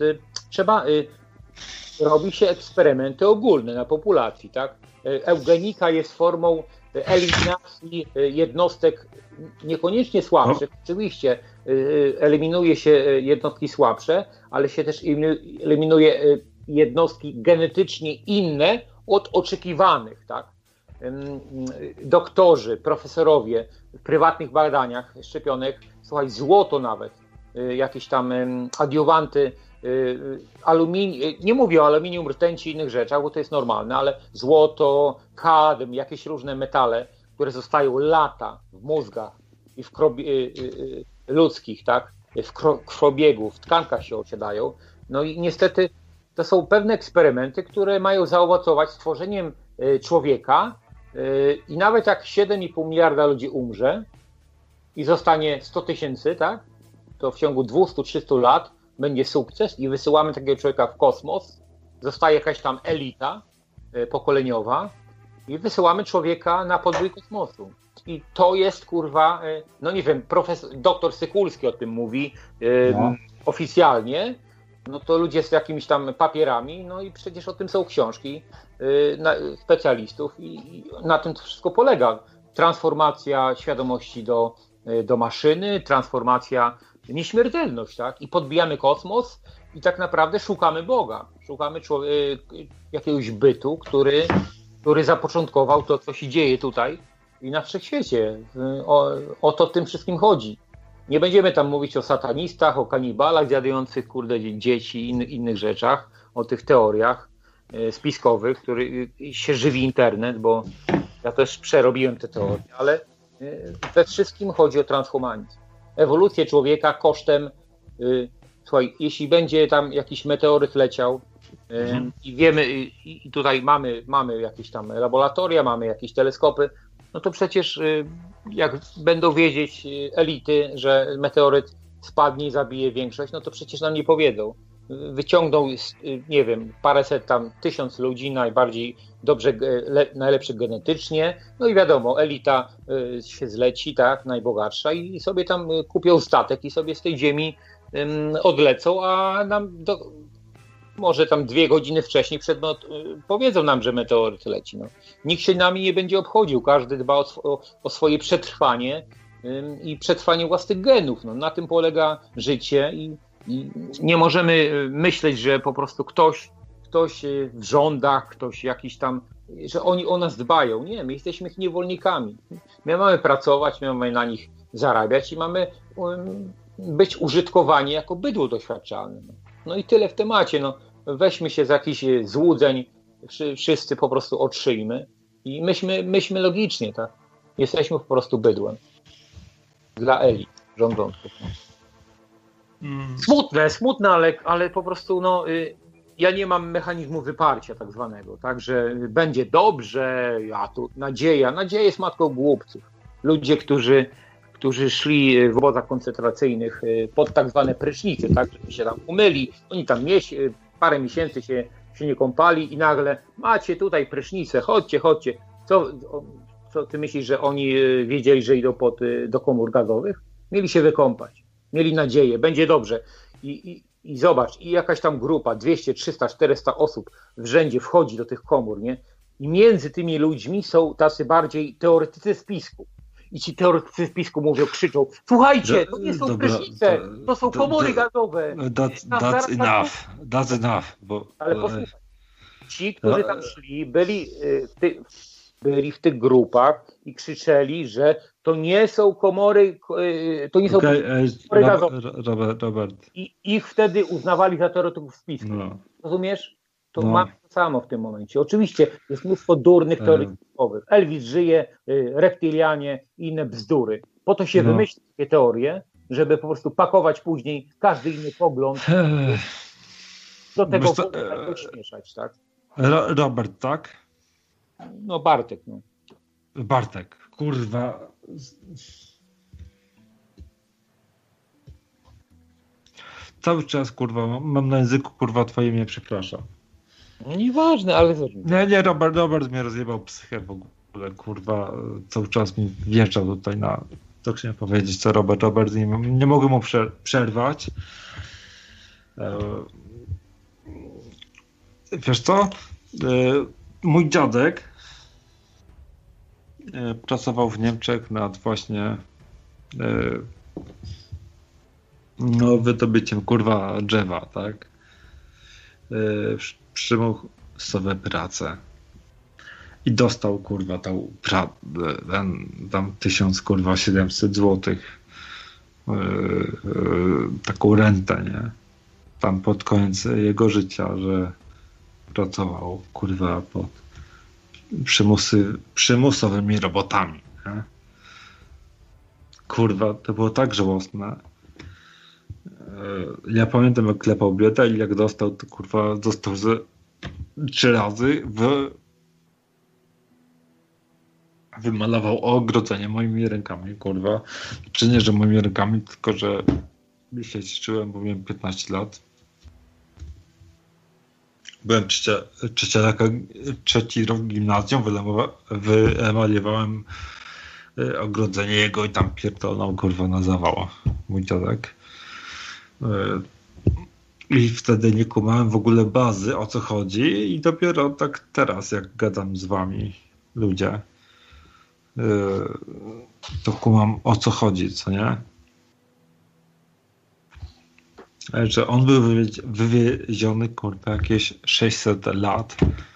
D: robi się eksperymenty ogólne na populacji, tak? Eugenika jest formą eliminacji jednostek niekoniecznie słabszych. Oczywiście eliminuje się jednostki słabsze, ale się też eliminuje jednostki genetycznie inne od oczekiwanych, tak? Doktorzy, profesorowie w prywatnych badaniach szczepionek, słuchaj, złoto nawet, jakieś tam adiuwanty, nie mówię o aluminium, rtęci i innych rzeczach, bo to jest normalne, ale złoto, kadm, jakieś różne metale, które zostają lata w mózgach i w ludzkich, tak, w krwobiegu, w tkankach się osiadają. No i niestety to są pewne eksperymenty, które mają zaowocować stworzeniem człowieka i nawet jak 7,5 miliarda ludzi umrze i zostanie 100 000, tak, to w ciągu 200-300 lat będzie sukces i wysyłamy takiego człowieka w kosmos, zostaje jakaś tam elita pokoleniowa i wysyłamy człowieka na podbój kosmosu. I to jest kurwa, no nie wiem, doktor Sykulski o tym mówi oficjalnie, no to ludzie z jakimiś tam papierami, no i przecież o tym są książki specjalistów i na tym to wszystko polega. Transformacja świadomości do maszyny, transformacja, nieśmiertelność, tak? I podbijamy kosmos i tak naprawdę szukamy Boga. Szukamy jakiegoś bytu, który zapoczątkował to, co się dzieje tutaj i na wszechświecie. O to w tym wszystkim chodzi. Nie będziemy tam mówić o satanistach, o kanibalach zjadających dzieci i innych rzeczach, o tych teoriach spiskowych, których się żywi internet, bo ja też przerobiłem te teorie, ale we wszystkim chodzi o transhumanizm. Ewolucję człowieka kosztem, słuchaj, jeśli będzie tam jakiś meteoryt leciał i wiemy, i tutaj mamy jakieś tam laboratoria, mamy jakieś teleskopy, no to przecież jak będą wiedzieć elity, że meteoryt spadnie i zabije większość, no to przecież nam nie powiedzą. Wyciągną, nie wiem, paręset tam 1000 ludzi, najbardziej dobrze, najlepszych genetycznie, no i wiadomo, elita się zleci, tak, najbogatsza i sobie tam kupią statek i sobie z tej ziemi odlecą, a nam może tam 2 godziny wcześniej powiedzą nam, że meteoryt leci. No. Nikt się nami nie będzie obchodził, każdy dba o swoje przetrwanie i przetrwanie własnych genów. No, na tym polega życie i nie możemy myśleć, że po prostu ktoś w rządach, ktoś jakiś tam, że oni o nas dbają. Nie, my jesteśmy ich niewolnikami. My mamy pracować, my mamy na nich zarabiać i mamy być użytkowani jako bydło doświadczalne. No i tyle w temacie. No, weźmy się z jakichś złudzeń, wszyscy po prostu otrzyjmy i myślmy logicznie, tak? Jesteśmy po prostu bydłem dla elit rządzących. Smutne, ale po prostu ja nie mam mechanizmu wyparcia tak zwanego, tak, że będzie dobrze, a tu nadzieja jest matką głupców. Ludzie, którzy szli w obozach koncentracyjnych pod tak zwane prysznice, tak, żeby się tam umyli, oni tam parę miesięcy się nie kąpali i nagle macie tutaj prysznicę, chodźcie. Co ty myślisz, że oni wiedzieli, że idą do komór gazowych? Mieli się wykąpać, mieli nadzieję, będzie dobrze. I zobacz, i jakaś tam grupa, 200, 300, 400 osób w rzędzie wchodzi do tych komór, nie? I między tymi ludźmi są tacy bardziej teoretycy spisku. I ci teoretycy spisku krzyczą, słuchajcie, to nie są prysznice, to są komory gazowe.
A: That's enough.
D: Ale posłuchaj, ci, którzy tam szli, byli w tych grupach i krzyczeli, że to nie są komory, komory gazowe.
A: Robert.
D: I ich wtedy uznawali za teoretyków spisku. No. Rozumiesz? To mamy to samo w tym momencie. Oczywiście jest mnóstwo durnych teoretykowych. Elvis żyje, reptilianie i inne bzdury. Po to się wymyśli takie teorie, żeby po prostu pakować później każdy inny pogląd do tego śmieszać, tak?
A: Robert, tak?
D: No Bartek, no.
A: Bartek, kurwa. Cały czas, kurwa, mam na języku, kurwa, twoje mnie przepraszam.
D: No nieważne, ale...
A: Nie, Robert mnie rozjebał psychę w ogóle, kurwa, cały czas mi wjeżdżał tutaj na... To chciałem powiedzieć, co Robert, nie mogę mu przerwać. Wiesz co? Mój dziadek pracował w Niemczech nad właśnie wydobyciem, kurwa, drzewa, tak? Przymusowe prace. I dostał, kurwa, tam 1700 złotych taką rentę, nie? Tam pod koniec jego życia, że pracował, kurwa, pod przymusowymi robotami, nie? Kurwa, to było tak żałosne. Ja pamiętam, jak klepał biedę i jak dostał, to kurwa dostał 3 razy wymalował ogrodzenie moimi rękami, kurwa. Czy nie, że moimi rękami, tylko że się cieszyłem, bo miałem 15 lat. Byłem trzeci rok gimnazjum, wyemaliowałem ogrodzenie jego i tam pierdolną, kurwa, na zawał mój dziadek. I wtedy nie kumałem w ogóle bazy, o co chodzi, i dopiero tak teraz, jak gadam z wami, ludzie, to kumam, o co chodzi, co nie? Że on był wywieziony, kurwa, jakieś 600 lat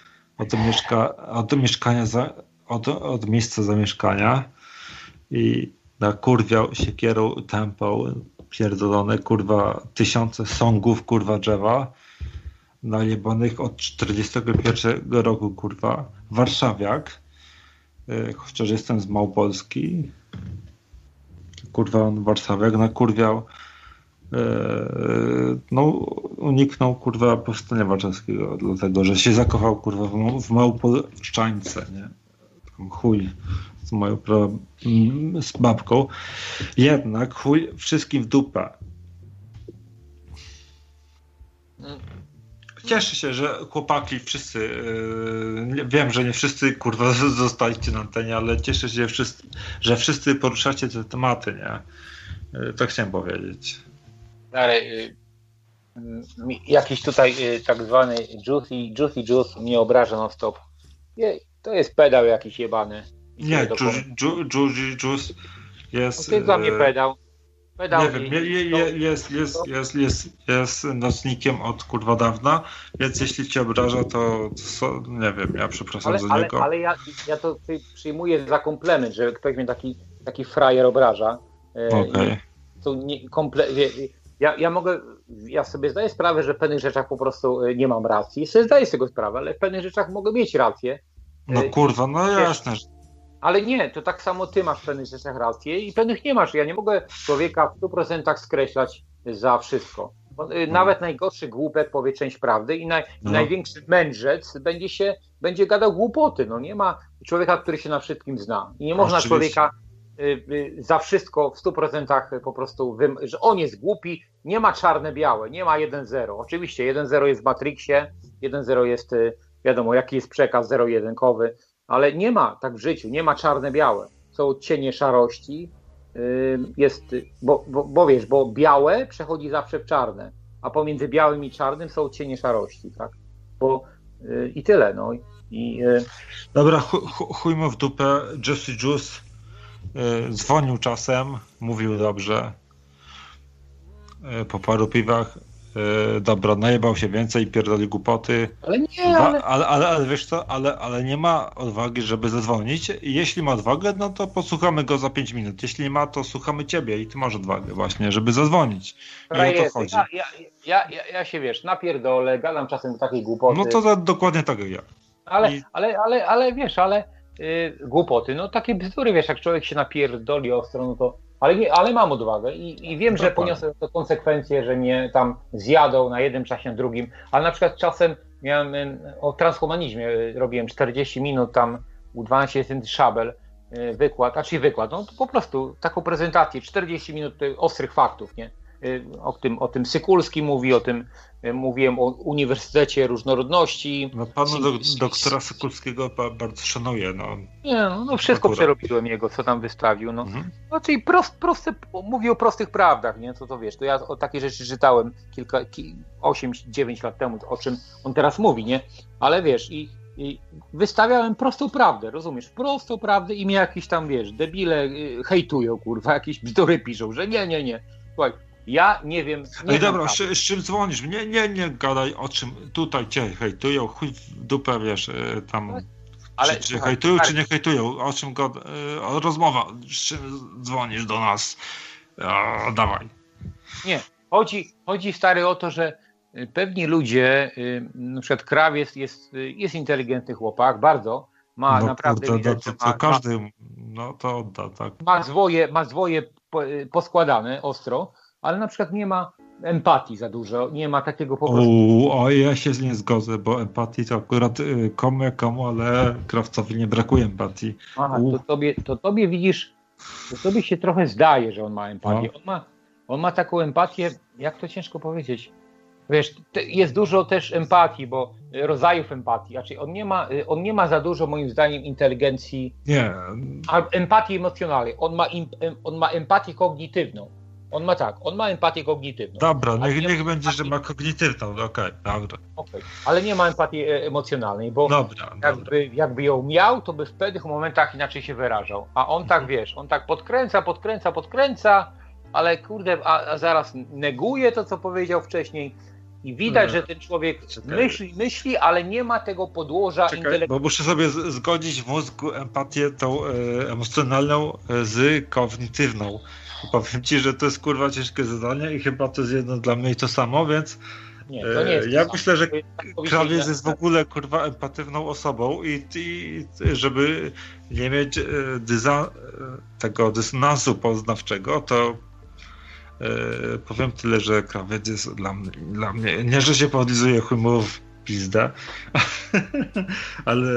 A: od miejsca zamieszkania i nakurwiał siekierą tępą pierdolone, kurwa, 1000 songów, kurwa, drzewa najebanych od 41 roku, kurwa, warszawiak, chociaż jestem z Małopolski, kurwa, on warszawiak nakurwiał, uniknął, kurwa, powstania warszawskiego, dlatego, że się zakochał, kurwa, w Małopolszczańce, nie? Chuj z moją z babką. Jednak chuj wszystkim w dupę. Cieszę się, że chłopaki wszyscy, wiem, że nie wszyscy, kurwa, zostaliście na antenie, ale cieszę się, że wszyscy poruszacie te tematy, nie? To chciałem powiedzieć.
D: Ale jakiś tutaj tak zwany Juicy Juice mnie obraża non stop. To jest pedał jakiś jebany.
A: Nie, Juice jest...
D: To jest dla mnie pedał.
A: Nie wiem, jest nocnikiem od kurwa dawna, więc jeśli cię obraża, to nie wiem, ja przepraszam za niego.
D: Ale ja to przyjmuję za komplement, że ktoś mnie taki frajer obraża.
A: Okej.
D: Ja sobie zdaję sprawę, że w pewnych rzeczach po prostu nie mam racji. Sobie zdaję z tego sprawę, ale w pewnych rzeczach mogę mieć rację.
A: No kurwa, no jasne.
D: Ale nie, to tak samo ty masz w pewnych rzeczach rację i pewnych nie masz. Ja nie mogę człowieka w 100% skreślać za wszystko. Nawet najgorszy głupek powie część prawdy i największy mędrzec będzie gadał głupoty. No nie ma człowieka, który się na wszystkim zna. I nie można człowieka za wszystko w 100% po prostu, że on jest głupi, nie ma czarne-białe, nie ma 1-0. Oczywiście 1-0 jest w Matrixie, 1-0 jest, wiadomo jaki jest przekaz zero-jedynkowy, ale nie ma tak w życiu, nie ma czarne-białe. Są cienie szarości, bo białe przechodzi zawsze w czarne, a pomiędzy białym i czarnym są cienie szarości, tak? I tyle, no.
A: Dobra, chuj mu w dupę, Juicy Juice dzwonił czasem, mówił dobrze, po paru piwach, dobra, najebał się więcej i pierdoli głupoty.
D: Ale nie,
A: ale wiesz co, ale nie ma odwagi, żeby zadzwonić. I jeśli ma odwagę, no to posłuchamy go za 5 minut. Jeśli nie ma, to słuchamy ciebie i ty masz odwagę właśnie, żeby zadzwonić. I o to chodzi.
D: Ja się, wiesz, napierdolę, gadam czasem do takiej głupoty.
A: No to dokładnie tak jak ja.
D: Ale wiesz, głupoty, no takie bzdury, wiesz, jak człowiek się napierdoli ostro, no to ale mam odwagę i wiem, że poniosę to konsekwencje, że mnie tam zjadą na jednym czasie, na drugim, ale na przykład czasem miałem o transhumanizmie, robiłem 40 minut tam u 12 Szabel wykład, no to po prostu taką prezentację, 40 minut ostrych faktów, nie? O tym Sykulski mówi, mówiłem o Uniwersytecie Różnorodności.
A: No panu doktora Sykulskiego bardzo szanuję.
D: No wszystko przerobiłem jego, co tam wystawił. No. No czyli mówi o prostych prawdach, nie? To wiesz, to ja o takie rzeczy czytałem 8-9 lat temu, o czym on teraz mówi, nie? Ale wiesz, i wystawiałem prostą prawdę, rozumiesz? Prostą prawdę i mnie jakieś tam, wiesz, debile hejtują, kurwa, jakieś bzdury piszą, że nie. Słuchaj, ja nie wiem.
A: No dobra, z czym dzwonisz? Nie gadaj o czym tutaj cię hejtują, chuj w dupę, wiesz, tam. Ale czy hejtują, czy nie hejtują? O czym rozmowa? Z czym dzwonisz do nas? Dawaj.
D: Nie, chodzi stary o to, że pewni ludzie, na przykład Krawiec jest inteligentny chłopak, bardzo. Ma naprawdę.
A: Każdy to odda, tak.
D: Ma zwoje poskładane ostro, ale na przykład nie ma empatii za dużo, nie ma takiego po prostu...
A: Ja się nie zgodzę, bo empatii to akurat komu, ale Krawcowi nie brakuje empatii.
D: Aha, to tobie widzisz, to tobie się trochę zdaje, że on ma empatię. No. On ma taką empatię, jak to ciężko powiedzieć. Wiesz, jest dużo też empatii, bo rodzajów empatii. Znaczy on nie ma za dużo, moim zdaniem, inteligencji.
A: Nie.
D: Empatii emocjonalnej. On ma empatię kognitywną. On ma empatię kognitywną.
A: Dobra, niech będzie, że ma kognitywną, okej, dobra.
D: Okay. Ale nie ma empatii emocjonalnej, bo jakby ją miał, to by w pewnych momentach inaczej się wyrażał. A on tak, wiesz, on tak podkręca, ale kurde, a zaraz neguje to, co powiedział wcześniej. I widać, że ten człowiek myśli, ale nie ma tego podłoża intelektualnego.
A: Bo muszę sobie zgodzić w mózgu empatię tą emocjonalną z kognitywną. Powiem ci, że to jest kurwa ciężkie zadanie i chyba to jest jedno dla mnie to samo, więc
D: nie, to nie jest
A: ja myślę, że Krawiec jest w ogóle kurwa empatywną osobą i żeby nie mieć tego dysonansu poznawczego, to powiem tyle, że Krawiec jest dla mnie, nie że się podlizuje, chuj mu w pizdę, ale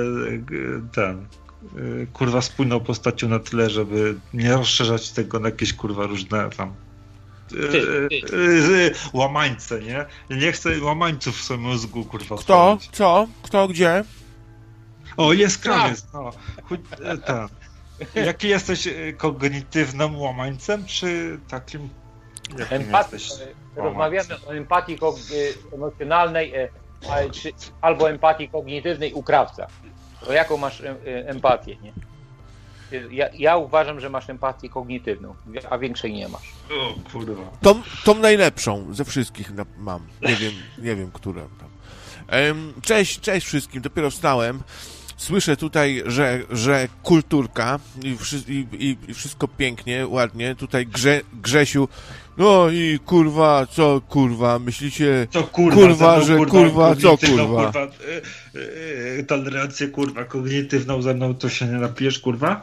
A: kurwa spójną postacią na tyle, żeby nie rozszerzać tego na jakieś kurwa różne tam łamańce, nie? Nie chcę łamańców w swoim mózgu kurwa.
E: Kto? Co? Kto? Gdzie?
A: O, jest Krawiec, no. Jaki jesteś kognitywnym łamańcem, czy takim
D: Rozmawiamy o empatii emocjonalnej albo empatii kognitywnej u krawca. To jaką masz empatię, nie? Ja uważam, że masz empatię kognitywną, a większej nie masz.
A: O kurwa.
E: Tą najlepszą ze wszystkich mam. Nie wiem, którą tam. Cześć wszystkim, dopiero wstałem. Słyszę tutaj, że kulturka i wszystko pięknie, ładnie. Tutaj Grzesiu, no i kurwa, co kurwa, myślicie,
A: co kurwa,
E: kurwa że kurwa, co kurwa.
A: Tolerancję kurwa kognitywną ze mną to się nie napijesz kurwa?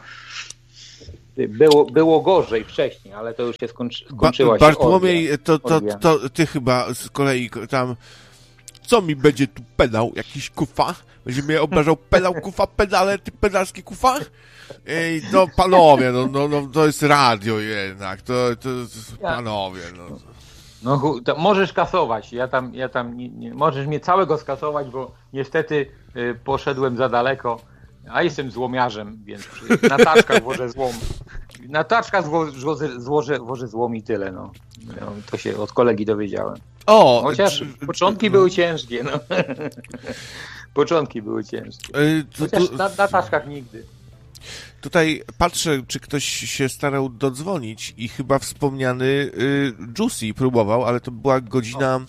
D: Było gorzej wcześniej, ale to już się skończyła się.
E: Bartłomiej, to ty chyba z kolei tam, co mi będzie tu pedał, jakiś kufa? Będzie mnie obrażał pedał, kufa, pedale, ty pedalski kufa? Ej, no panowie, no to jest radio jednak, to panowie, no.
D: No to możesz kasować, ja tam nie, możesz mnie całego skasować, bo niestety poszedłem za daleko, a jestem złomiarzem, więc na taczkach włożę złom. Na taczkach włożę złom i tyle, no. To się od kolegi dowiedziałem. Chociaż początki były ciężkie, no. Początki były ciężkie. Chociaż na taczkach nigdy.
E: Tutaj patrzę, czy ktoś się starał dodzwonić i chyba wspomniany Juicy próbował, ale to była godzina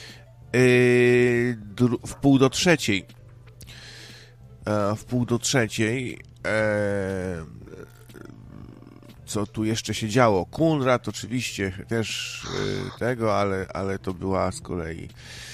E: w pół do trzeciej. Co tu jeszcze się działo? Kunrad oczywiście też tego, ale to była z kolei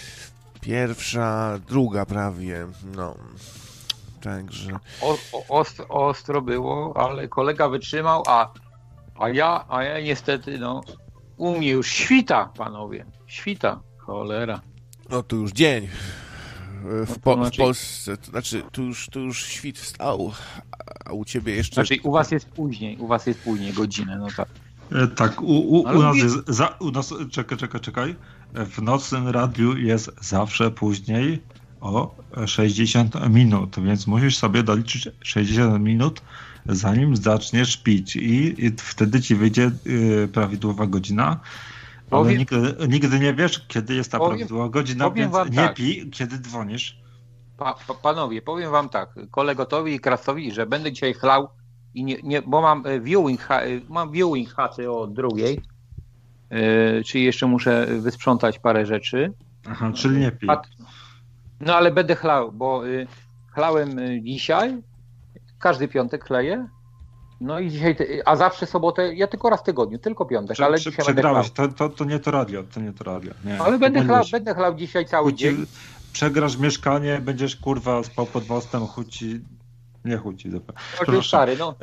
E: pierwsza, druga prawie, no. Także...
D: Ostro było, ale kolega wytrzymał, a ja niestety, no, u mnie już świta, panowie, świta, cholera.
E: No to już dzień w Polsce, to znaczy tu już świt wstał, a u ciebie jeszcze...
D: Znaczy u was jest później, godzinę, no tak.
A: Tak, u nas jest, czekaj, w nocnym radiu jest zawsze później o 60 minut, więc musisz sobie doliczyć 60 minut, zanim zaczniesz pić i wtedy ci wyjdzie prawidłowa godzina, ale nigdy nie wiesz, kiedy jest ta prawidłowa godzina, więc nie pij, kiedy dzwonisz.
D: Panowie, powiem wam tak, kolegotowi i Krasowi, że będę dzisiaj chlał i bo mam viewing chaty o 2:00, czyli jeszcze muszę wysprzątać parę rzeczy.
A: Aha, czyli nie pij.
D: No ale będę chlał, bo chlałem dzisiaj, każdy piątek chleję, no i dzisiaj, a zawsze sobotę, ja tylko raz w tygodniu, tylko piątek, ale dzisiaj
A: przegrałeś, to nie to radio. Nie,
D: ale będę chlał dzisiaj cały dzień.
A: Przegrasz mieszkanie, będziesz kurwa spał pod mostem, nie chuci.
D: Stary, no.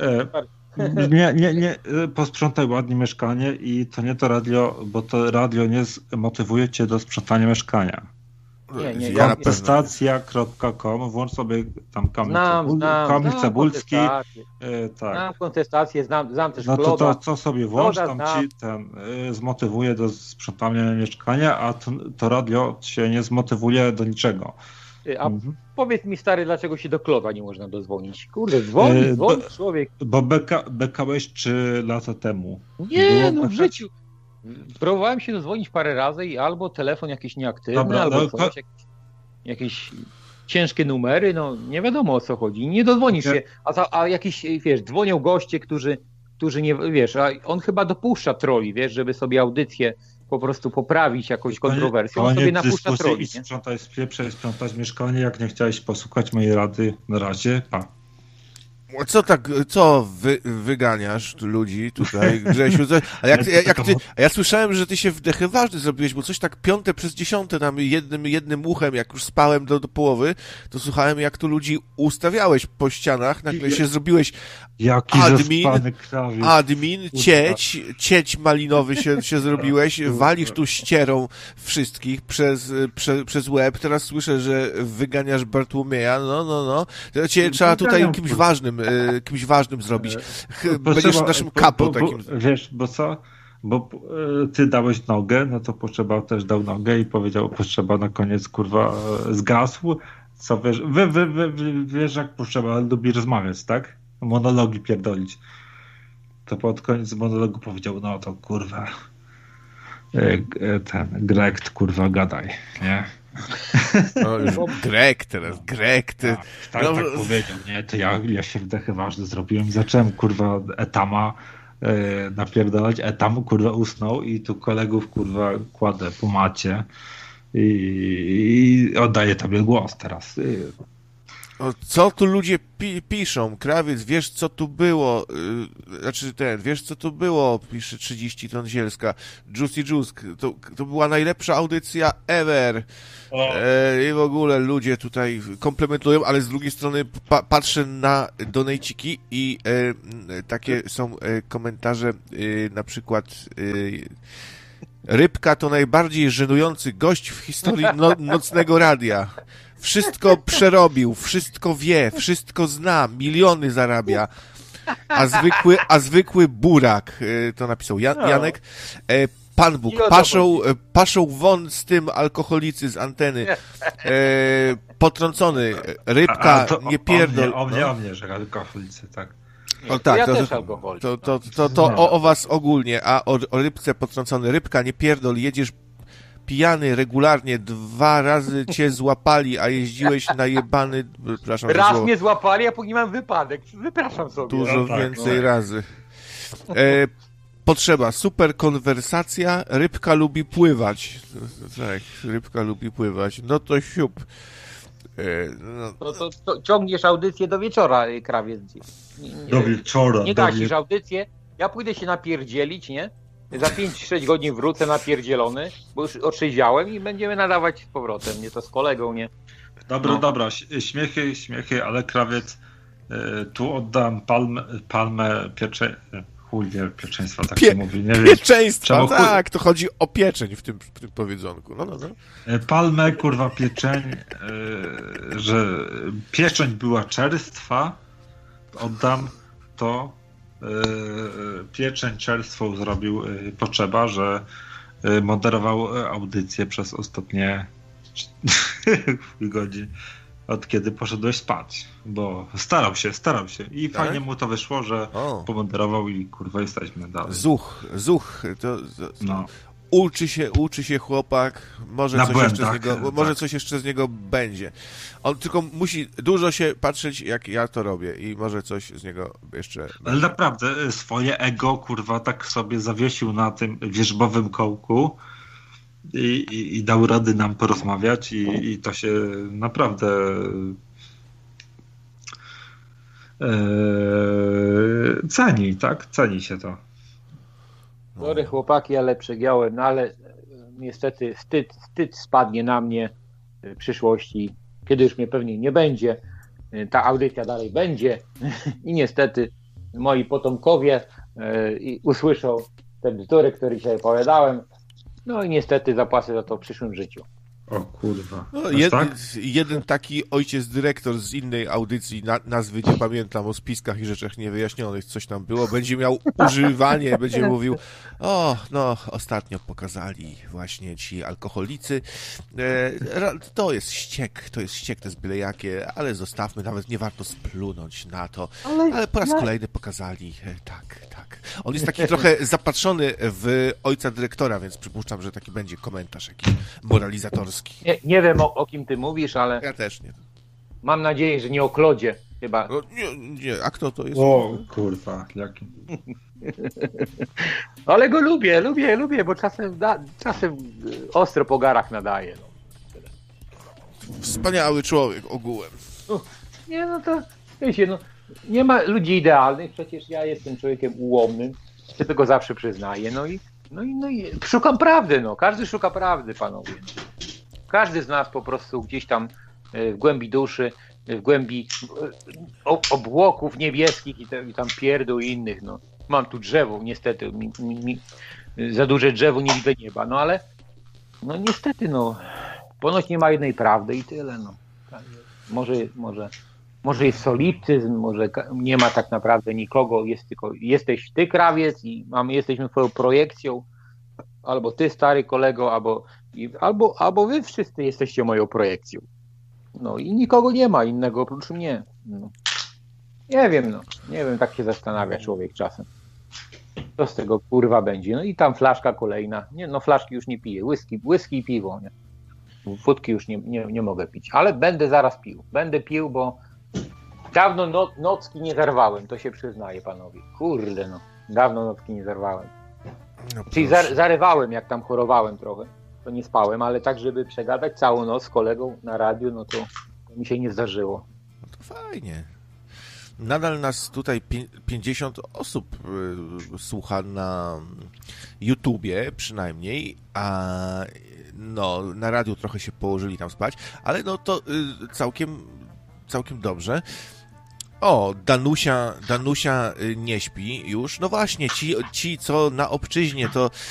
A: Nie, posprzątaj ładnie mieszkanie i to nie to radio, bo to radio nie motywuje cię do sprzątania mieszkania.
D: Nie.
A: Kontestacja.com, włącz sobie tam Kamil Cebulski. Tak.
D: Znam kontestację, znam też
A: no
D: Kloda.
A: to sobie włącz, tam ci zmotywuje do sprzątania mieszkania, a to radio się nie zmotywuje do niczego.
D: A powiedz mi, stary, dlaczego się do Kloda nie można dozwonić? Kurde, dzwoni człowiek.
A: Bo bekałeś 3 lata temu.
D: Nie, no w życiu. Próbowałem się dozwonić parę razy i albo telefon jakiś nieaktywny, dobra, albo coś, jakieś ciężkie numery, no nie wiadomo o co chodzi. Nie dozwonisz się, a jakiś, wiesz, dzwonią goście, którzy nie, wiesz, a on chyba dopuszcza troli, wiesz, żeby sobie audycję po prostu poprawić jakąś kontrowersją, on sobie napuszcza troli.
A: Sprzątać mieszkanie, jak nie chciałeś posłuchać mojej rady, na razie, pa.
E: Co wyganiasz ludzi tutaj, Grzesiu? Ja słyszałem, że ty się wdechy ważny zrobiłeś, bo coś tak 5/10 tam jednym uchem, jak już spałem do połowy, to słuchałem, jak tu ludzi ustawiałeś po ścianach, nagle się zrobiłeś admin, cieć malinowy się zrobiłeś, walisz tu ścierą wszystkich przez łeb, teraz słyszę, że wyganiasz Bartłomieja, no. Cię trzeba tutaj kimś ważnym zrobić. Będziesz naszym kapo takim.
A: Wiesz, bo co? Bo ty dałeś nogę, no to Potrzeba też dał nogę i powiedział, Potrzeba na koniec, kurwa, zgasł. Co wiesz, wiesz jak Potrzeba lubi rozmawiać, tak? Monologi pierdolić. To pod koniec monologu powiedział, no to kurwa, ten Greg, kurwa, gadaj, nie?
E: No, już Greg teraz, Greg. Ty...
A: Tak powiedział, nie? To ja się wdechy ważne zrobiłem i zacząłem, kurwa, Etama napierdalać. Etam, kurwa, usnął i tu kolegów, kurwa, kładę po macie i oddaję tobie głos teraz.
E: Co tu ludzie piszą? Krawiec, wiesz co tu było? Wiesz co tu było? Pisze 30 ton Zielska. Juicy Juice, to była najlepsza audycja ever. I w ogóle ludzie tutaj komplementują, ale z drugiej strony patrzę na donejciki i takie są komentarze, na przykład Rybka to najbardziej żenujący gość w historii nocnego radia. Wszystko przerobił, wszystko wie, wszystko zna, miliony zarabia. A zwykły burak, to napisał Janek. Pan Bóg, paszą won z tym alkoholicy z anteny. Potrącony, Rybka, nie pierdol.
A: O mnie, że alkoholicy, tak.
E: O tak,
D: ja też alkoholik.
E: To o was ogólnie, a o Rybce potrącony. Rybka, nie pierdol, jedziesz pijany regularnie, 2 razy cię złapali, a jeździłeś najebany...
D: Raz mnie złapali, a później mam wypadek. Wypraszam sobie.
E: Dużo więcej razy. Potrzeba, super konwersacja, Rybka lubi pływać. Tak, Rybka lubi pływać. No to siup.
D: To ciągniesz audycję do wieczora, Krawiec.
A: Do wieczora.
D: Nie gasisz audycję. Ja pójdę się napierdzielić, nie? Za 5-6 godzin wrócę napierdzielony, bo już otrzeźwiałem i będziemy nadawać z powrotem. Nie to z kolegą, nie?
A: Dobra. Śmiechy, ale Krawiec, tu oddam palmę pierwszeństwa, tak się mówi. Nie
E: pieczeństwa, tak, to chodzi o pieczeń w tym powiedzonku. No.
A: Palmę, kurwa, pieczeń, że pieczeń była czerstwa, oddam to. Pieczeń czerstwą zrobił Potrzeba, że moderował audycję przez ostatnie godziny, od kiedy poszedłeś spać, bo starał się i tak? Fajnie mu to wyszło, że pomoderował i kurwa jesteśmy dalej.
E: Zuch, no. Uczy się chłopak, może coś jeszcze z niego będzie. On tylko musi dużo się patrzeć, jak ja to robię i może coś z niego jeszcze będzie.
A: Ale naprawdę swoje ego, kurwa, tak sobie zawiesił na tym wierzbowym kołku i dał rady nam porozmawiać i to się naprawdę ceni, tak? Ceni się to.
D: Sorry chłopaki, ale przegiąłem, no ale niestety wstyd spadnie na mnie w przyszłości, kiedy już mnie pewnie nie będzie, ta audycja dalej będzie i niestety moi potomkowie usłyszą te bzdury, które dzisiaj opowiadałem, no i niestety zapłacę za to w przyszłym życiu.
A: O kurwa.
E: No, jeden taki ojciec dyrektor z innej audycji, nazwy nie pamiętam, o spiskach i rzeczach niewyjaśnionych, coś tam było, będzie miał używanie, będzie mówił, ostatnio pokazali właśnie ci alkoholicy, to jest ściek, to jest byle jakie, ale zostawmy, nawet nie warto splunąć na to, ale po raz kolejny pokazali, tak. On jest taki trochę zapatrzony w ojca dyrektora, więc przypuszczam, że taki będzie komentarz jakiś moralizatorski.
D: Nie wiem o kim ty mówisz, ale...
E: Ja też nie.
D: Mam nadzieję, że nie o Klodzie chyba.
E: No, nie, a kto to jest?
A: O kurwa, jaki...
D: Ale go lubię, bo czasem ostro po garach nadaje. No.
E: Wspaniały człowiek ogółem.
D: Nie, no to wiecie, nie ma ludzi idealnych, przecież ja jestem człowiekiem ułomnym, się tego zawsze przyznaję, no i szukam prawdy, każdy szuka prawdy, panowie. Każdy z nas po prostu gdzieś tam w głębi duszy, w głębi obłoków niebieskich i tam pierdół i innych, Mam tu drzewo, niestety, za duże drzewo, nie widzę nieba, ale niestety, ponoć nie ma jednej prawdy i tyle, Może jest solityzm, może nie ma tak naprawdę nikogo, jesteś ty, Krawiec, i jesteśmy twoją projekcją, albo ty, stary kolego, albo wy wszyscy jesteście moją projekcją. I nikogo nie ma innego oprócz mnie. Nie wiem, tak się zastanawia człowiek czasem. Co z tego kurwa będzie? No i tam flaszka kolejna. Nie, no flaszki już nie piję. Whisky i piwo, nie? Wódki już nie mogę pić, ale będę zaraz pił. Będę pił, bo dawno nocki nie zerwałem, to się przyznaję, panowie. Kurde, no. Dawno nocki nie zerwałem. No, czyli zarywałem, jak tam chorowałem trochę. To nie spałem, ale tak, żeby przegadać całą noc z kolegą na radiu, no to mi się nie zdarzyło.
E: No to fajnie. Nadal nas tutaj 50 osób słucha na YouTubie przynajmniej, a no, na radiu trochę się położyli tam spać, ale no to całkiem dobrze. O, Danusia nie śpi już. No właśnie, ci co na obczyźnie, to